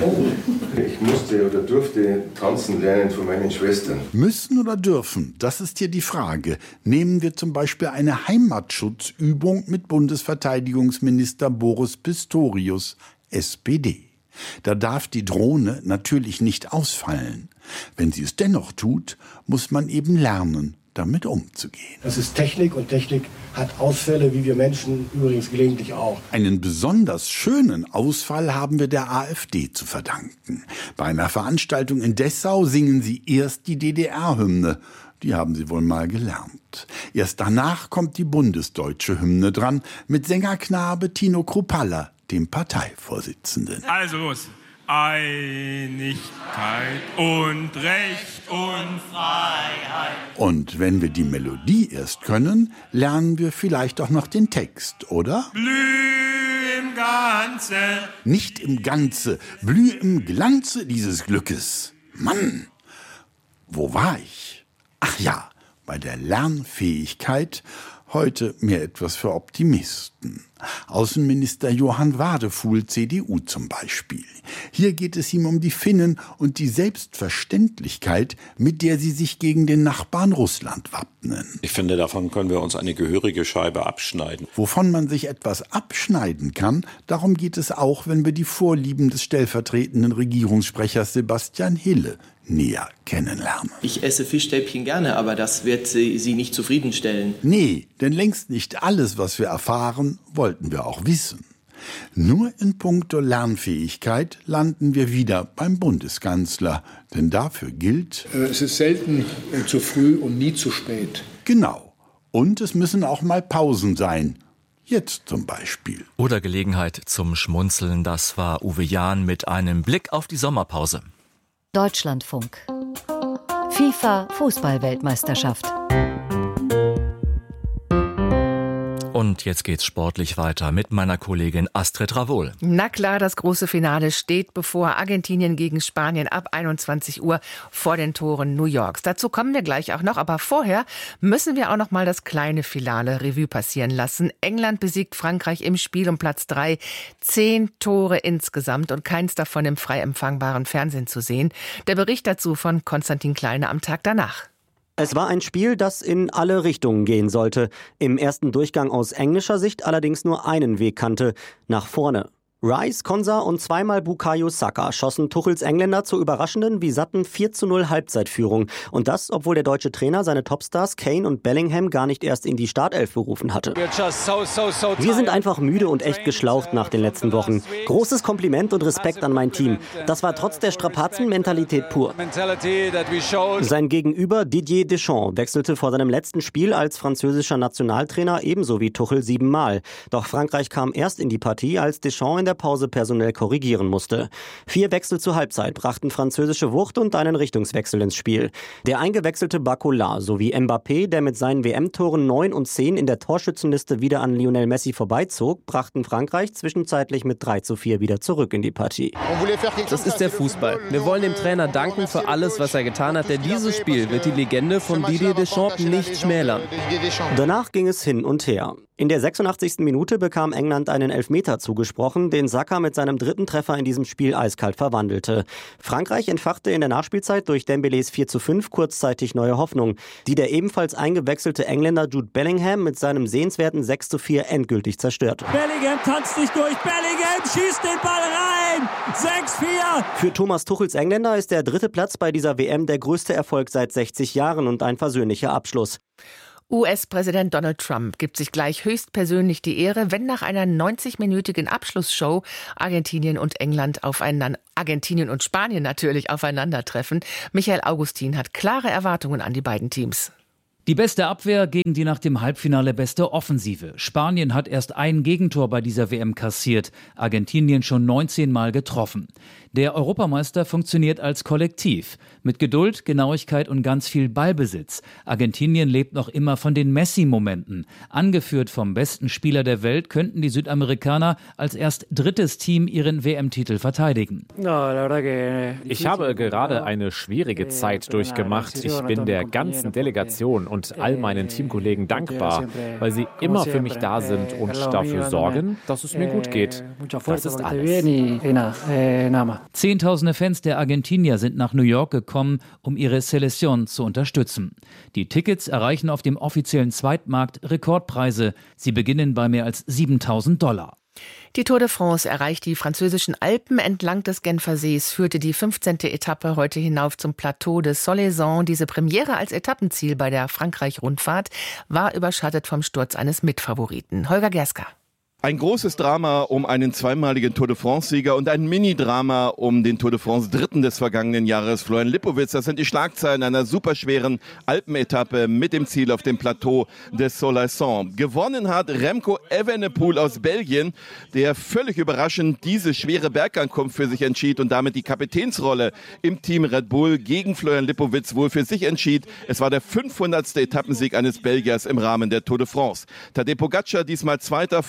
Ich musste oder durfte tanzen lernen von meinen Schwestern. Müssen oder dürfen? Das ist hier die Frage. Nehmen wir zum Beispiel eine Heimatschutzübung mit Bundesverteidigungsminister Boris Pistorius, S P D. Da darf die Drohne natürlich nicht ausfallen. Wenn sie es dennoch tut, muss man eben lernen, damit umzugehen. Das ist Technik und Technik hat Ausfälle, wie wir Menschen übrigens gelegentlich auch. Einen besonders schönen Ausfall haben wir der AfD zu verdanken. Bei einer Veranstaltung in Dessau singen sie erst die D D R-Hymne. Die haben sie wohl mal gelernt. Erst danach kommt die bundesdeutsche Hymne dran mit Sängerknabe Tino Kruppalla, dem Parteivorsitzenden. Also los. Einigkeit und Recht und Freiheit. Und wenn wir die Melodie erst können, lernen wir vielleicht auch noch den Text, oder? Blüh im Ganze. Nicht im Ganze, blüh im Glanze dieses Glückes. Mann, wo war ich? Ach ja, bei der Lernfähigkeit. Heute mehr etwas für Optimisten. Außenminister Johann Wadefuhl, C D U zum Beispiel. Hier geht es ihm um die Finnen und die Selbstverständlichkeit, mit der sie sich gegen den Nachbarn Russland wappnen. Ich finde, davon können wir uns eine gehörige Scheibe abschneiden. Wovon man sich etwas abschneiden kann, darum geht es auch, wenn wir die Vorlieben des stellvertretenden Regierungssprechers Sebastian Hille näher kennenlernen. Ich esse Fischstäbchen gerne, aber das wird Sie, Sie nicht zufriedenstellen. Nee, denn längst nicht alles, was wir erfahren, wollten wir auch wissen. Nur in puncto Lernfähigkeit landen wir wieder beim Bundeskanzler. Denn dafür gilt: Es ist selten zu früh und nie zu spät. Genau. Und es müssen auch mal Pausen sein. Jetzt zum Beispiel. Oder Gelegenheit zum Schmunzeln. Das war Uwe Jahn mit einem Blick auf die Sommerpause. Deutschlandfunk. FIFA-Fußball-Weltmeisterschaft. Und jetzt geht's sportlich weiter mit meiner Kollegin Astrid Ravohl. Na klar, das große Finale steht bevor. Argentinien gegen Spanien ab einundzwanzig Uhr vor den Toren New Yorks. Dazu kommen wir gleich auch noch, aber vorher müssen wir auch noch mal das kleine Finale Revue passieren lassen. England besiegt Frankreich im Spiel um Platz drei. Zehn Tore insgesamt und keins davon im frei empfangbaren Fernsehen zu sehen. Der Bericht dazu von Konstantin Kleine am Tag danach. Es war ein Spiel, das in alle Richtungen gehen sollte. Im ersten Durchgang aus englischer Sicht allerdings nur einen Weg kannte: nach vorne. Rice, Konsa und zweimal Bukayo Saka schossen Tuchels Engländer zur überraschenden wie satten vier zu null Halbzeitführung. Und das, obwohl der deutsche Trainer seine Topstars Kane und Bellingham gar nicht erst in die Startelf berufen hatte. Wir sind einfach müde und echt geschlaucht nach den letzten Wochen. Großes Kompliment und Respekt an mein Team. Das war trotz der Strapazen Mentalität pur. Sein Gegenüber Didier Deschamps wechselte vor seinem letzten Spiel als französischer Nationaltrainer ebenso wie Tuchel siebenmal. Doch Frankreich kam erst in die Partie, als Deschamps in der Pause personell korrigieren musste. Vier Wechsel zur Halbzeit brachten französische Wucht und einen Richtungswechsel ins Spiel. Der eingewechselte Barcola sowie Mbappé, der mit seinen W M-Toren neun und zehn in der Torschützenliste wieder an Lionel Messi vorbeizog, brachten Frankreich zwischenzeitlich mit drei zu vier wieder zurück in die Partie. Das ist der Fußball. Wir wollen dem Trainer danken für alles, was er getan hat, denn dieses Spiel wird die Legende von Didier Deschamps nicht schmälern. Danach ging es hin und her. In der sechsundachtzigsten Minute bekam England einen Elfmeter zugesprochen, den Saka mit seinem dritten Treffer in diesem Spiel eiskalt verwandelte. Frankreich entfachte in der Nachspielzeit durch Dembélés vier zu fünf kurzzeitig neue Hoffnung, die der ebenfalls eingewechselte Engländer Jude Bellingham mit seinem sehenswerten sechs zu vier endgültig zerstörte. Bellingham tanzt nicht durch, Bellingham schießt den Ball rein! sechs vier! Für Thomas Tuchels Engländer ist der dritte Platz bei dieser W M der größte Erfolg seit sechzig Jahren und ein versöhnlicher Abschluss. U S-Präsident Donald Trump gibt sich gleich höchstpersönlich die Ehre, wenn nach einer neunzig-minütigen Abschlussshow Argentinien und England aufeinander, Argentinien und Spanien natürlich aufeinandertreffen. Michael Augustin hat klare Erwartungen an die beiden Teams. Die beste Abwehr gegen die nach dem Halbfinale beste Offensive. Spanien hat erst ein Gegentor bei dieser W M kassiert, Argentinien schon neunzehn Mal getroffen. Der Europameister funktioniert als Kollektiv, mit Geduld, Genauigkeit und ganz viel Ballbesitz. Argentinien lebt noch immer von den Messi-Momenten. Angeführt vom besten Spieler der Welt könnten die Südamerikaner als erst drittes Team ihren W M-Titel verteidigen. Ich habe gerade eine schwierige Zeit durchgemacht. Ich bin der ganzen Delegation und all meinen Teamkollegen dankbar, weil sie immer für mich da sind und dafür sorgen, dass es mir gut geht. Das ist alles. Zehntausende Fans der Argentinier sind nach New York gekommen, um ihre Selección zu unterstützen. Die Tickets erreichen auf dem offiziellen Zweitmarkt Rekordpreise. Sie beginnen bei mehr als siebentausend Dollar. Die Tour de France erreicht die französischen Alpen entlang des Genfersees, führte die fünfzehnte Etappe heute hinauf zum Plateau de Solaizon. Diese Premiere als Etappenziel bei der Frankreich-Rundfahrt war überschattet vom Sturz eines Mitfavoriten. Holger Gerska. Ein großes Drama um einen zweimaligen Tour de France-Sieger und ein Mini-Drama um den Tour de France-Dritten des vergangenen Jahres, Florian Lipowitz. Das sind die Schlagzeilen einer superschweren Alpenetappe mit dem Ziel auf dem Plateau des Solaizon. Gewonnen hat Remco Evenepoel aus Belgien, der völlig überraschend diese schwere Bergankunft für sich entschied und damit die Kapitänsrolle im Team Red Bull gegen Florian Lipowitz wohl für sich entschied. Es war der fünfhundertste Etappensieg eines Belgiers im Rahmen der Tour de France. Tadej Pogacar diesmal Zweiter vor seinem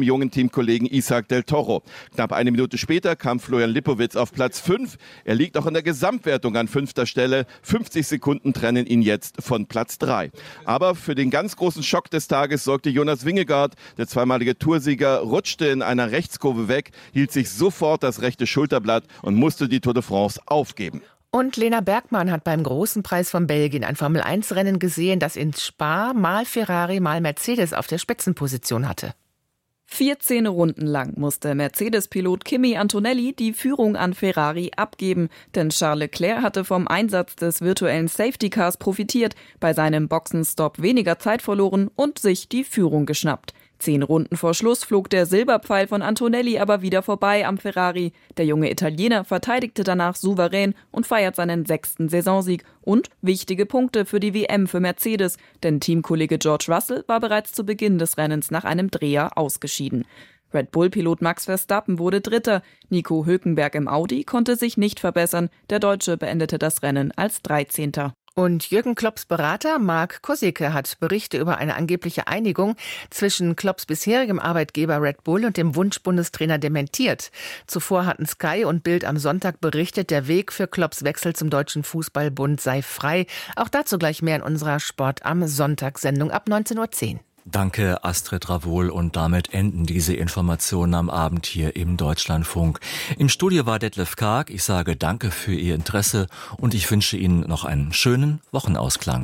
jungen Teamkollegen Isaac del Toro. Knapp eine Minute später kam Florian Lipowitz auf Platz fünf. Er liegt auch in der Gesamtwertung an fünfter Stelle. fünfzig Sekunden trennen ihn jetzt von Platz drei. Aber für den ganz großen Schock des Tages sorgte Jonas Vingegaard. Der zweimalige Toursieger rutschte in einer Rechtskurve weg, hielt sich sofort das rechte Schulterblatt und musste die Tour de France aufgeben. Und Lena Bergmann hat beim Großen Preis von Belgien ein Formel eins Rennen gesehen, das in Spa mal Ferrari, mal Mercedes auf der Spitzenposition hatte. vierzehn Runden lang musste Mercedes-Pilot Kimi Antonelli die Führung an Ferrari abgeben, denn Charles Leclerc hatte vom Einsatz des virtuellen Safety Cars profitiert, bei seinem Boxenstopp weniger Zeit verloren und sich die Führung geschnappt. Zehn Runden vor Schluss flog der Silberpfeil von Antonelli aber wieder vorbei am Ferrari. Der junge Italiener verteidigte danach souverän und feiert seinen sechsten Saisonsieg und wichtige Punkte für die W M für Mercedes, denn Teamkollege George Russell war bereits zu Beginn des Rennens nach einem Dreher ausgeschieden. Red Bull-Pilot Max Verstappen wurde Dritter. Nico Hülkenberg im Audi konnte sich nicht verbessern. Der Deutsche beendete das Rennen als dreizehnter Und Jürgen Klopps Berater Marc Kosicke hat Berichte über eine angebliche Einigung zwischen Klopps bisherigem Arbeitgeber Red Bull und dem Wunschbundestrainer dementiert. Zuvor hatten Sky und Bild am Sonntag berichtet, der Weg für Klopps Wechsel zum Deutschen Fußballbund sei frei. Auch dazu gleich mehr in unserer Sport am Sonntag-Sendung ab neunzehn Uhr zehn. Danke, Astrid Ravol. Und damit enden diese Informationen am Abend hier im Deutschlandfunk. Im Studio war Detlef Karg. Ich sage danke für Ihr Interesse und ich wünsche Ihnen noch einen schönen Wochenausklang.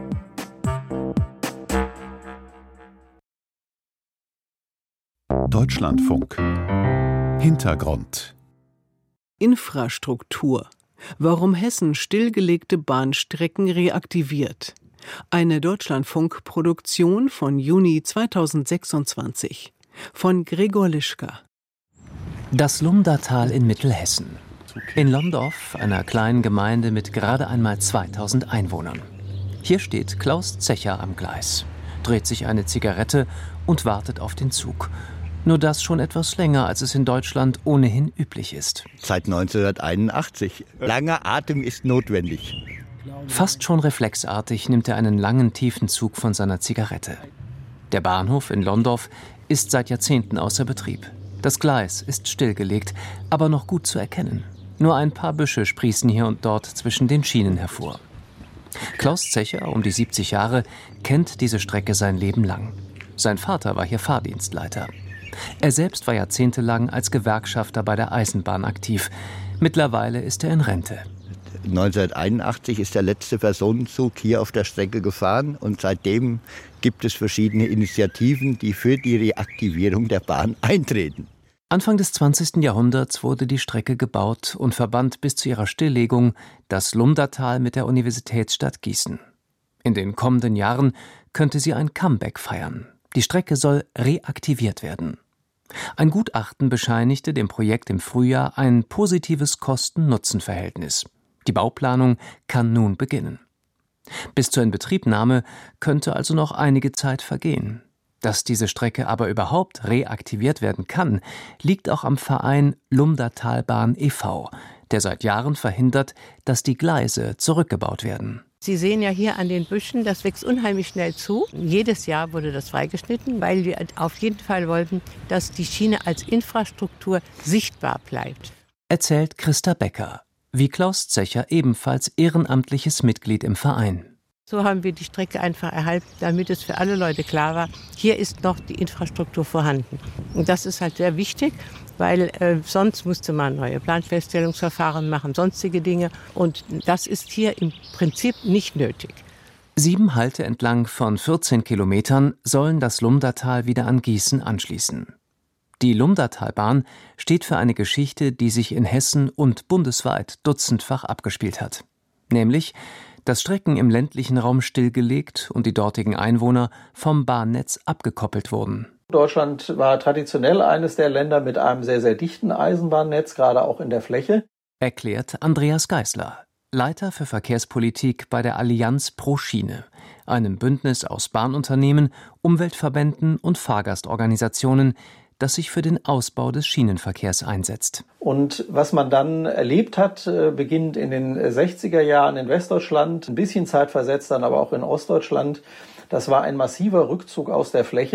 Deutschlandfunk. Hintergrund. Infrastruktur. Warum Hessen stillgelegte Bahnstrecken reaktiviert. Eine Deutschlandfunk-Produktion von Juni zweitausendsechsundzwanzig von Gregor Lischka. Das Lumdatal in Mittelhessen. In Lomdorf, einer kleinen Gemeinde mit gerade einmal zweitausend Einwohnern. Hier steht Klaus Zecher am Gleis, dreht sich eine Zigarette und wartet auf den Zug. Nur das schon etwas länger, als es in Deutschland ohnehin üblich ist. Seit neunzehnhunderteinundachtzig. Langer Atem ist notwendig. Fast schon reflexartig nimmt er einen langen, tiefen Zug von seiner Zigarette. Der Bahnhof in Lomdorf ist seit Jahrzehnten außer Betrieb. Das Gleis ist stillgelegt, aber noch gut zu erkennen. Nur ein paar Büsche sprießen hier und dort zwischen den Schienen hervor. Klaus Zecher, um die siebzig Jahre, kennt diese Strecke sein Leben lang. Sein Vater war hier Fahrdienstleiter. Er selbst war jahrzehntelang als Gewerkschafter bei der Eisenbahn aktiv. Mittlerweile ist er in Rente. neunzehnhunderteinundachtzig ist der letzte Personenzug hier auf der Strecke gefahren und seitdem gibt es verschiedene Initiativen, die für die Reaktivierung der Bahn eintreten. Anfang des zwanzigsten Jahrhunderts wurde die Strecke gebaut und verband bis zu ihrer Stilllegung das Lumdatal mit der Universitätsstadt Gießen. In den kommenden Jahren könnte sie ein Comeback feiern. Die Strecke soll reaktiviert werden. Ein Gutachten bescheinigte dem Projekt im Frühjahr ein positives Kosten-Nutzen-Verhältnis. Die Bauplanung kann nun beginnen. Bis zur Inbetriebnahme könnte also noch einige Zeit vergehen. Dass diese Strecke aber überhaupt reaktiviert werden kann, liegt auch am Verein Lumdatalbahn e V, der seit Jahren verhindert, dass die Gleise zurückgebaut werden. Sie sehen ja hier an den Büschen, das wächst unheimlich schnell zu. Jedes Jahr wurde das freigeschnitten, weil wir auf jeden Fall wollten, dass die Schiene als Infrastruktur sichtbar bleibt. Erzählt Christa Becker, wie Klaus Zecher ebenfalls ehrenamtliches Mitglied im Verein. So haben wir die Strecke einfach erhalten, damit es für alle Leute klar war, hier ist noch die Infrastruktur vorhanden. Und das ist halt sehr wichtig, weil äh, sonst musste man neue Planfeststellungsverfahren machen, sonstige Dinge. Und das ist hier im Prinzip nicht nötig. Sieben Halte entlang von vierzehn Kilometern sollen das Lumdatal wieder an Gießen anschließen. Die Lumdatalbahn steht für eine Geschichte, die sich in Hessen und bundesweit dutzendfach abgespielt hat. Nämlich, dass Strecken im ländlichen Raum stillgelegt und die dortigen Einwohner vom Bahnnetz abgekoppelt wurden. Deutschland war traditionell eines der Länder mit einem sehr, sehr dichten Eisenbahnnetz, gerade auch in der Fläche. Erklärt Andreas Geisler, Leiter für Verkehrspolitik bei der Allianz pro Schiene, einem Bündnis aus Bahnunternehmen, Umweltverbänden und Fahrgastorganisationen, das sich für den Ausbau des Schienenverkehrs einsetzt. Und was man dann erlebt hat, beginnt in den sechziger Jahren in Westdeutschland, ein bisschen zeitversetzt dann aber auch in Ostdeutschland. Das war ein massiver Rückzug aus der Fläche.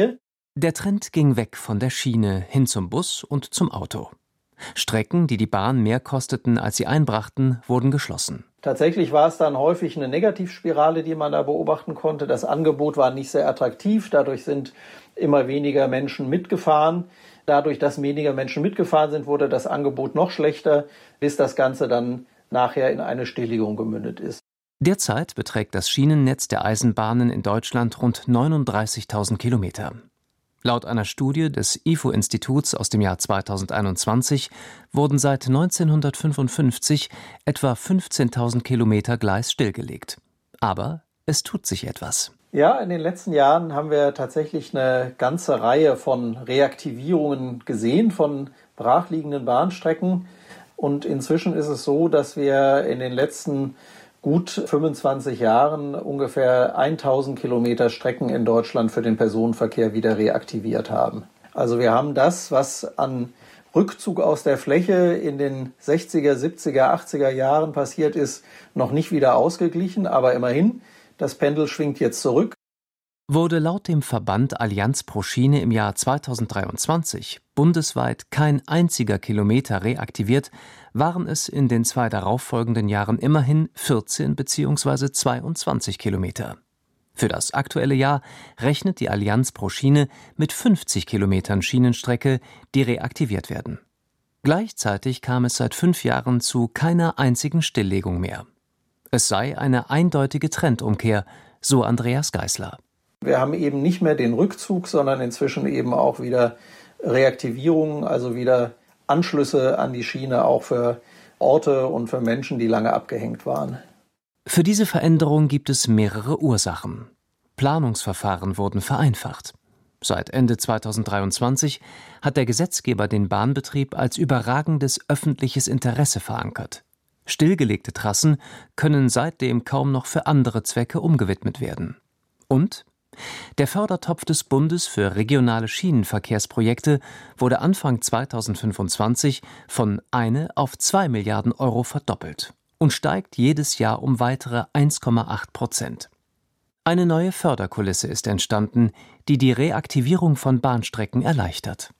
Der Trend ging weg von der Schiene hin zum Bus und zum Auto. Strecken, die die Bahn mehr kosteten, als sie einbrachten, wurden geschlossen. Tatsächlich war es dann häufig eine Negativspirale, die man da beobachten konnte. Das Angebot war nicht sehr attraktiv, dadurch sind immer weniger Menschen mitgefahren. Dadurch, dass weniger Menschen mitgefahren sind, wurde das Angebot noch schlechter, bis das Ganze dann nachher in eine Stilllegung gemündet ist. Derzeit beträgt das Schienennetz der Eisenbahnen in Deutschland rund neununddreißigtausend Kilometer. Laut einer Studie des I F O-Instituts aus dem Jahr zweitausendeinundzwanzig wurden seit neunzehnhundertfünfundfünfzig etwa fünfzehntausend Kilometer Gleis stillgelegt. Aber es tut sich etwas. Ja, in den letzten Jahren haben wir tatsächlich eine ganze Reihe von Reaktivierungen gesehen, von brachliegenden Bahnstrecken. Und inzwischen ist es so, dass wir in den letzten gut fünfundzwanzig Jahren ungefähr tausend Kilometer Strecken in Deutschland für den Personenverkehr wieder reaktiviert haben. Also wir haben das, was an Rückzug aus der Fläche in den sechziger, siebziger, achtziger Jahren passiert ist, noch nicht wieder ausgeglichen, aber immerhin, das Pendel schwingt jetzt zurück. Wurde laut dem Verband Allianz pro Schiene im Jahr zweitausenddreiundzwanzig bundesweit kein einziger Kilometer reaktiviert, waren es in den zwei darauffolgenden Jahren immerhin vierzehn bzw. zweiundzwanzig Kilometer. Für das aktuelle Jahr rechnet die Allianz pro Schiene mit fünfzig Kilometern Schienenstrecke, die reaktiviert werden. Gleichzeitig kam es seit fünf Jahren zu keiner einzigen Stilllegung mehr. Es sei eine eindeutige Trendumkehr, so Andreas Geisler. Wir haben eben nicht mehr den Rückzug, sondern inzwischen eben auch wieder Reaktivierungen, also wieder Anschlüsse an die Schiene, auch für Orte und für Menschen, die lange abgehängt waren. Für diese Veränderung gibt es mehrere Ursachen. Planungsverfahren wurden vereinfacht. Seit Ende zweitausenddreiundzwanzig hat der Gesetzgeber den Bahnbetrieb als überragendes öffentliches Interesse verankert. Stillgelegte Trassen können seitdem kaum noch für andere Zwecke umgewidmet werden. Und der Fördertopf des Bundes für regionale Schienenverkehrsprojekte wurde Anfang zweitausendfünfundzwanzig von eine auf zwei Milliarden Euro verdoppelt und steigt jedes Jahr um weitere eins Komma acht Prozent. Eine neue Förderkulisse ist entstanden, die die Reaktivierung von Bahnstrecken erleichtert.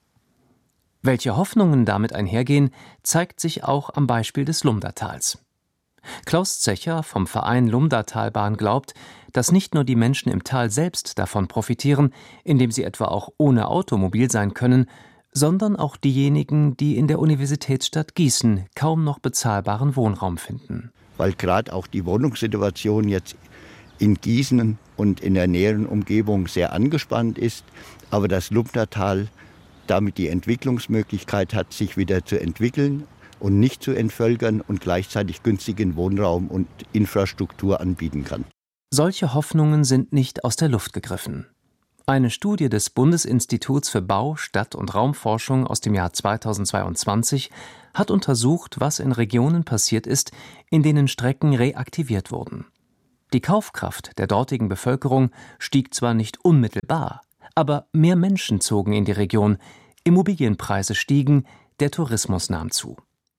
Welche Hoffnungen damit einhergehen, zeigt sich auch am Beispiel des Lumdatals. Klaus Zecher vom Verein Lumdatalbahn glaubt, dass nicht nur die Menschen im Tal selbst davon profitieren, indem sie etwa auch ohne Auto mobil sein können, sondern auch diejenigen, die in der Universitätsstadt Gießen kaum noch bezahlbaren Wohnraum finden. Weil gerade auch die Wohnungssituation jetzt in Gießen und in der näheren Umgebung sehr angespannt ist, aber das Lumdatal damit die Entwicklungsmöglichkeit hat, sich wieder zu entwickeln und nicht zu entvölkern und gleichzeitig günstigen Wohnraum und Infrastruktur anbieten kann. Solche Hoffnungen sind nicht aus der Luft gegriffen. Eine Studie des Bundesinstituts für Bau-, Stadt- und Raumforschung aus dem Jahr zweitausendzweiundzwanzig hat untersucht, was in Regionen passiert ist, in denen Strecken reaktiviert wurden. Die Kaufkraft der dortigen Bevölkerung stieg zwar nicht unmittelbar, aber mehr Menschen zogen in die Region, Immobilienpreise stiegen, der Tourismus nahm zu.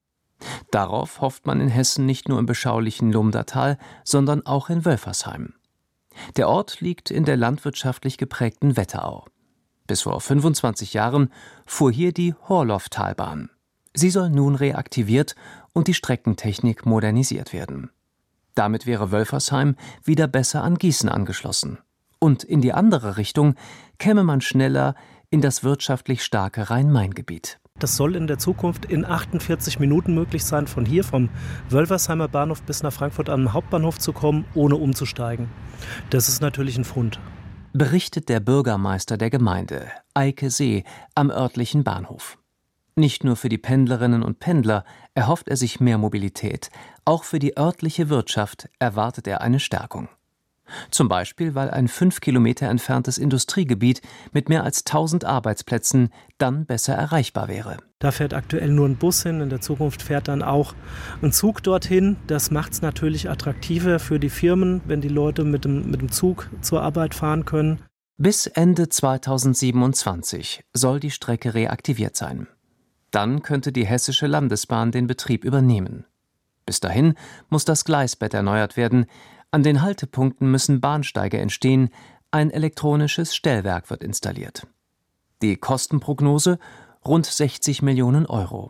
Darauf hofft man in Hessen nicht nur im beschaulichen Lumdatal, sondern auch in Wölfersheim. Der Ort liegt in der landwirtschaftlich geprägten Wetterau. Bis vor fünfundzwanzig Jahren fuhr hier die Horloff-Talbahn. Sie soll nun reaktiviert und die Streckentechnik modernisiert werden. Damit wäre Wölfersheim wieder besser an Gießen angeschlossen. Und in die andere Richtung käme man schneller in das wirtschaftlich starke Rhein-Main-Gebiet. Das soll in der Zukunft in achtundvierzig Minuten möglich sein, von hier vom Wölfersheimer Bahnhof bis nach Frankfurt am Hauptbahnhof zu kommen, ohne umzusteigen. Das ist natürlich ein Fund. Berichtet der Bürgermeister der Gemeinde, Eike See, am örtlichen Bahnhof. Nicht nur für die Pendlerinnen und Pendler erhofft er sich mehr Mobilität, auch für die örtliche Wirtschaft erwartet er eine Stärkung. Zum Beispiel, weil ein fünf Kilometer entferntes Industriegebiet mit mehr als tausend Arbeitsplätzen dann besser erreichbar wäre. Da fährt aktuell nur ein Bus hin, in der Zukunft fährt dann auch ein Zug dorthin. Das macht es natürlich attraktiver für die Firmen, wenn die Leute mit dem, mit dem Zug zur Arbeit fahren können. Bis Ende zweitausendsiebenundzwanzig soll die Strecke reaktiviert sein. Dann könnte die Hessische Landesbahn den Betrieb übernehmen. Bis dahin muss das Gleisbett erneuert werden. An den Haltepunkten müssen Bahnsteige entstehen, ein elektronisches Stellwerk wird installiert. Die Kostenprognose? Rund sechzig Millionen Euro.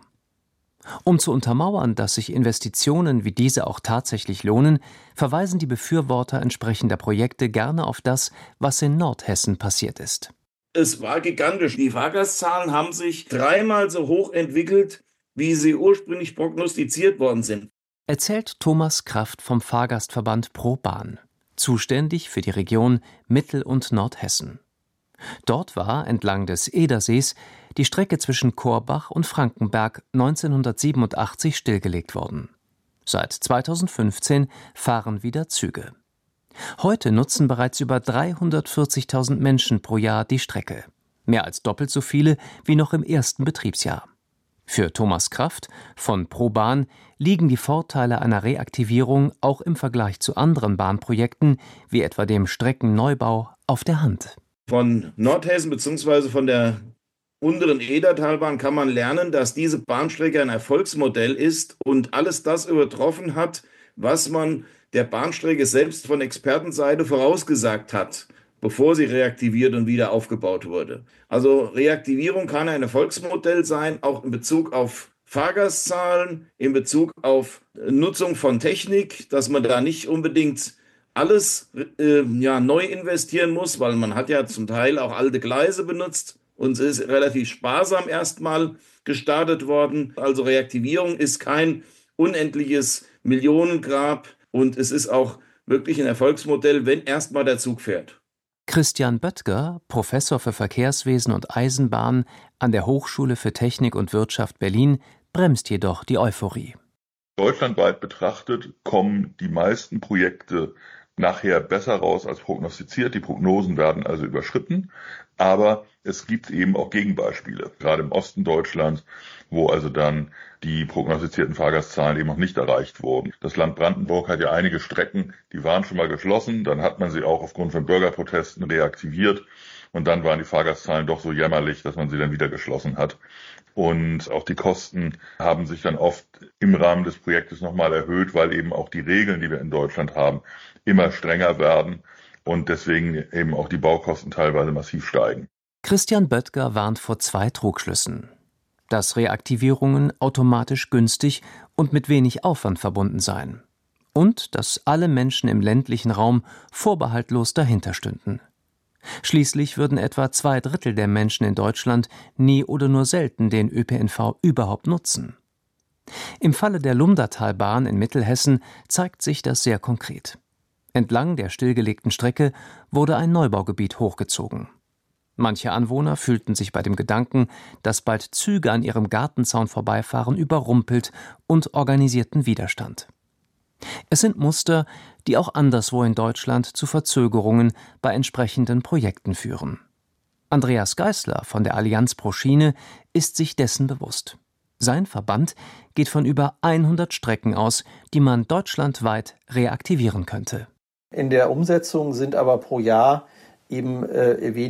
Um zu untermauern, dass sich Investitionen wie diese auch tatsächlich lohnen, verweisen die Befürworter entsprechender Projekte gerne auf das, was in Nordhessen passiert ist. Es war gigantisch. Die Fahrgastzahlen haben sich dreimal so hoch entwickelt, wie sie ursprünglich prognostiziert worden sind. Erzählt Thomas Kraft vom Fahrgastverband ProBahn, zuständig für die Region Mittel- und Nordhessen. Dort war entlang des Edersees die Strecke zwischen Korbach und Frankenberg neunzehnhundertsiebenundachtzig stillgelegt worden. Seit zweitausendfünfzehn fahren wieder Züge. Heute nutzen bereits über dreihundertvierzigtausend Menschen pro Jahr die Strecke. Mehr als doppelt so viele wie noch im ersten Betriebsjahr. Für Thomas Kraft von ProBahn liegen die Vorteile einer Reaktivierung auch im Vergleich zu anderen Bahnprojekten, wie etwa dem Streckenneubau, auf der Hand. Von Nordhessen bzw. von der unteren Edertalbahn kann man lernen, dass diese Bahnstrecke ein Erfolgsmodell ist und alles das übertroffen hat, was man der Bahnstrecke selbst von Expertenseite vorausgesagt hat, bevor sie reaktiviert und wieder aufgebaut wurde. Also Reaktivierung kann ein Erfolgsmodell sein, auch in Bezug auf Fahrgastzahlen, in Bezug auf Nutzung von Technik, dass man da nicht unbedingt alles äh, ja, neu investieren muss, weil man hat ja zum Teil auch alte Gleise benutzt und es ist relativ sparsam erstmal gestartet worden. Also Reaktivierung ist kein unendliches Millionengrab und es ist auch wirklich ein Erfolgsmodell, wenn erstmal der Zug fährt. Christian Böttger, Professor für Verkehrswesen und Eisenbahn an der Hochschule für Technik und Wirtschaft Berlin, bremst jedoch die Euphorie. Deutschlandweit betrachtet kommen die meisten Projekte nachher besser raus als prognostiziert. Die Prognosen werden also überschritten. Aber es gibt eben auch Gegenbeispiele, gerade im Osten Deutschlands, wo also dann die prognostizierten Fahrgastzahlen eben noch nicht erreicht wurden. Das Land Brandenburg hat ja einige Strecken, die waren schon mal geschlossen. Dann hat man sie auch aufgrund von Bürgerprotesten reaktiviert. Und dann waren die Fahrgastzahlen doch so jämmerlich, dass man sie dann wieder geschlossen hat. Und auch die Kosten haben sich dann oft im Rahmen des Projektes nochmal erhöht, weil eben auch die Regeln, die wir in Deutschland haben, immer strenger werden und deswegen eben auch die Baukosten teilweise massiv steigen. Christian Böttger warnt vor zwei Trugschlüssen. Dass Reaktivierungen automatisch günstig und mit wenig Aufwand verbunden seien. Und dass alle Menschen im ländlichen Raum vorbehaltlos dahinter stünden. Schließlich würden etwa zwei Drittel der Menschen in Deutschland nie oder nur selten den Ö P N V überhaupt nutzen. Im Falle der Lumdatalbahn in Mittelhessen zeigt sich das sehr konkret. Entlang der stillgelegten Strecke wurde ein Neubaugebiet hochgezogen. Manche Anwohner fühlten sich bei dem Gedanken, dass bald Züge an ihrem Gartenzaun vorbeifahren, überrumpelt und organisierten Widerstand. Es sind Muster, die auch anderswo in Deutschland zu Verzögerungen bei entsprechenden Projekten führen. Andreas Geisler von der Allianz pro Schiene ist sich dessen bewusst. Sein Verband geht von über hundert Strecken aus, die man deutschlandweit reaktivieren könnte. In der Umsetzung sind aber pro Jahr eben äh,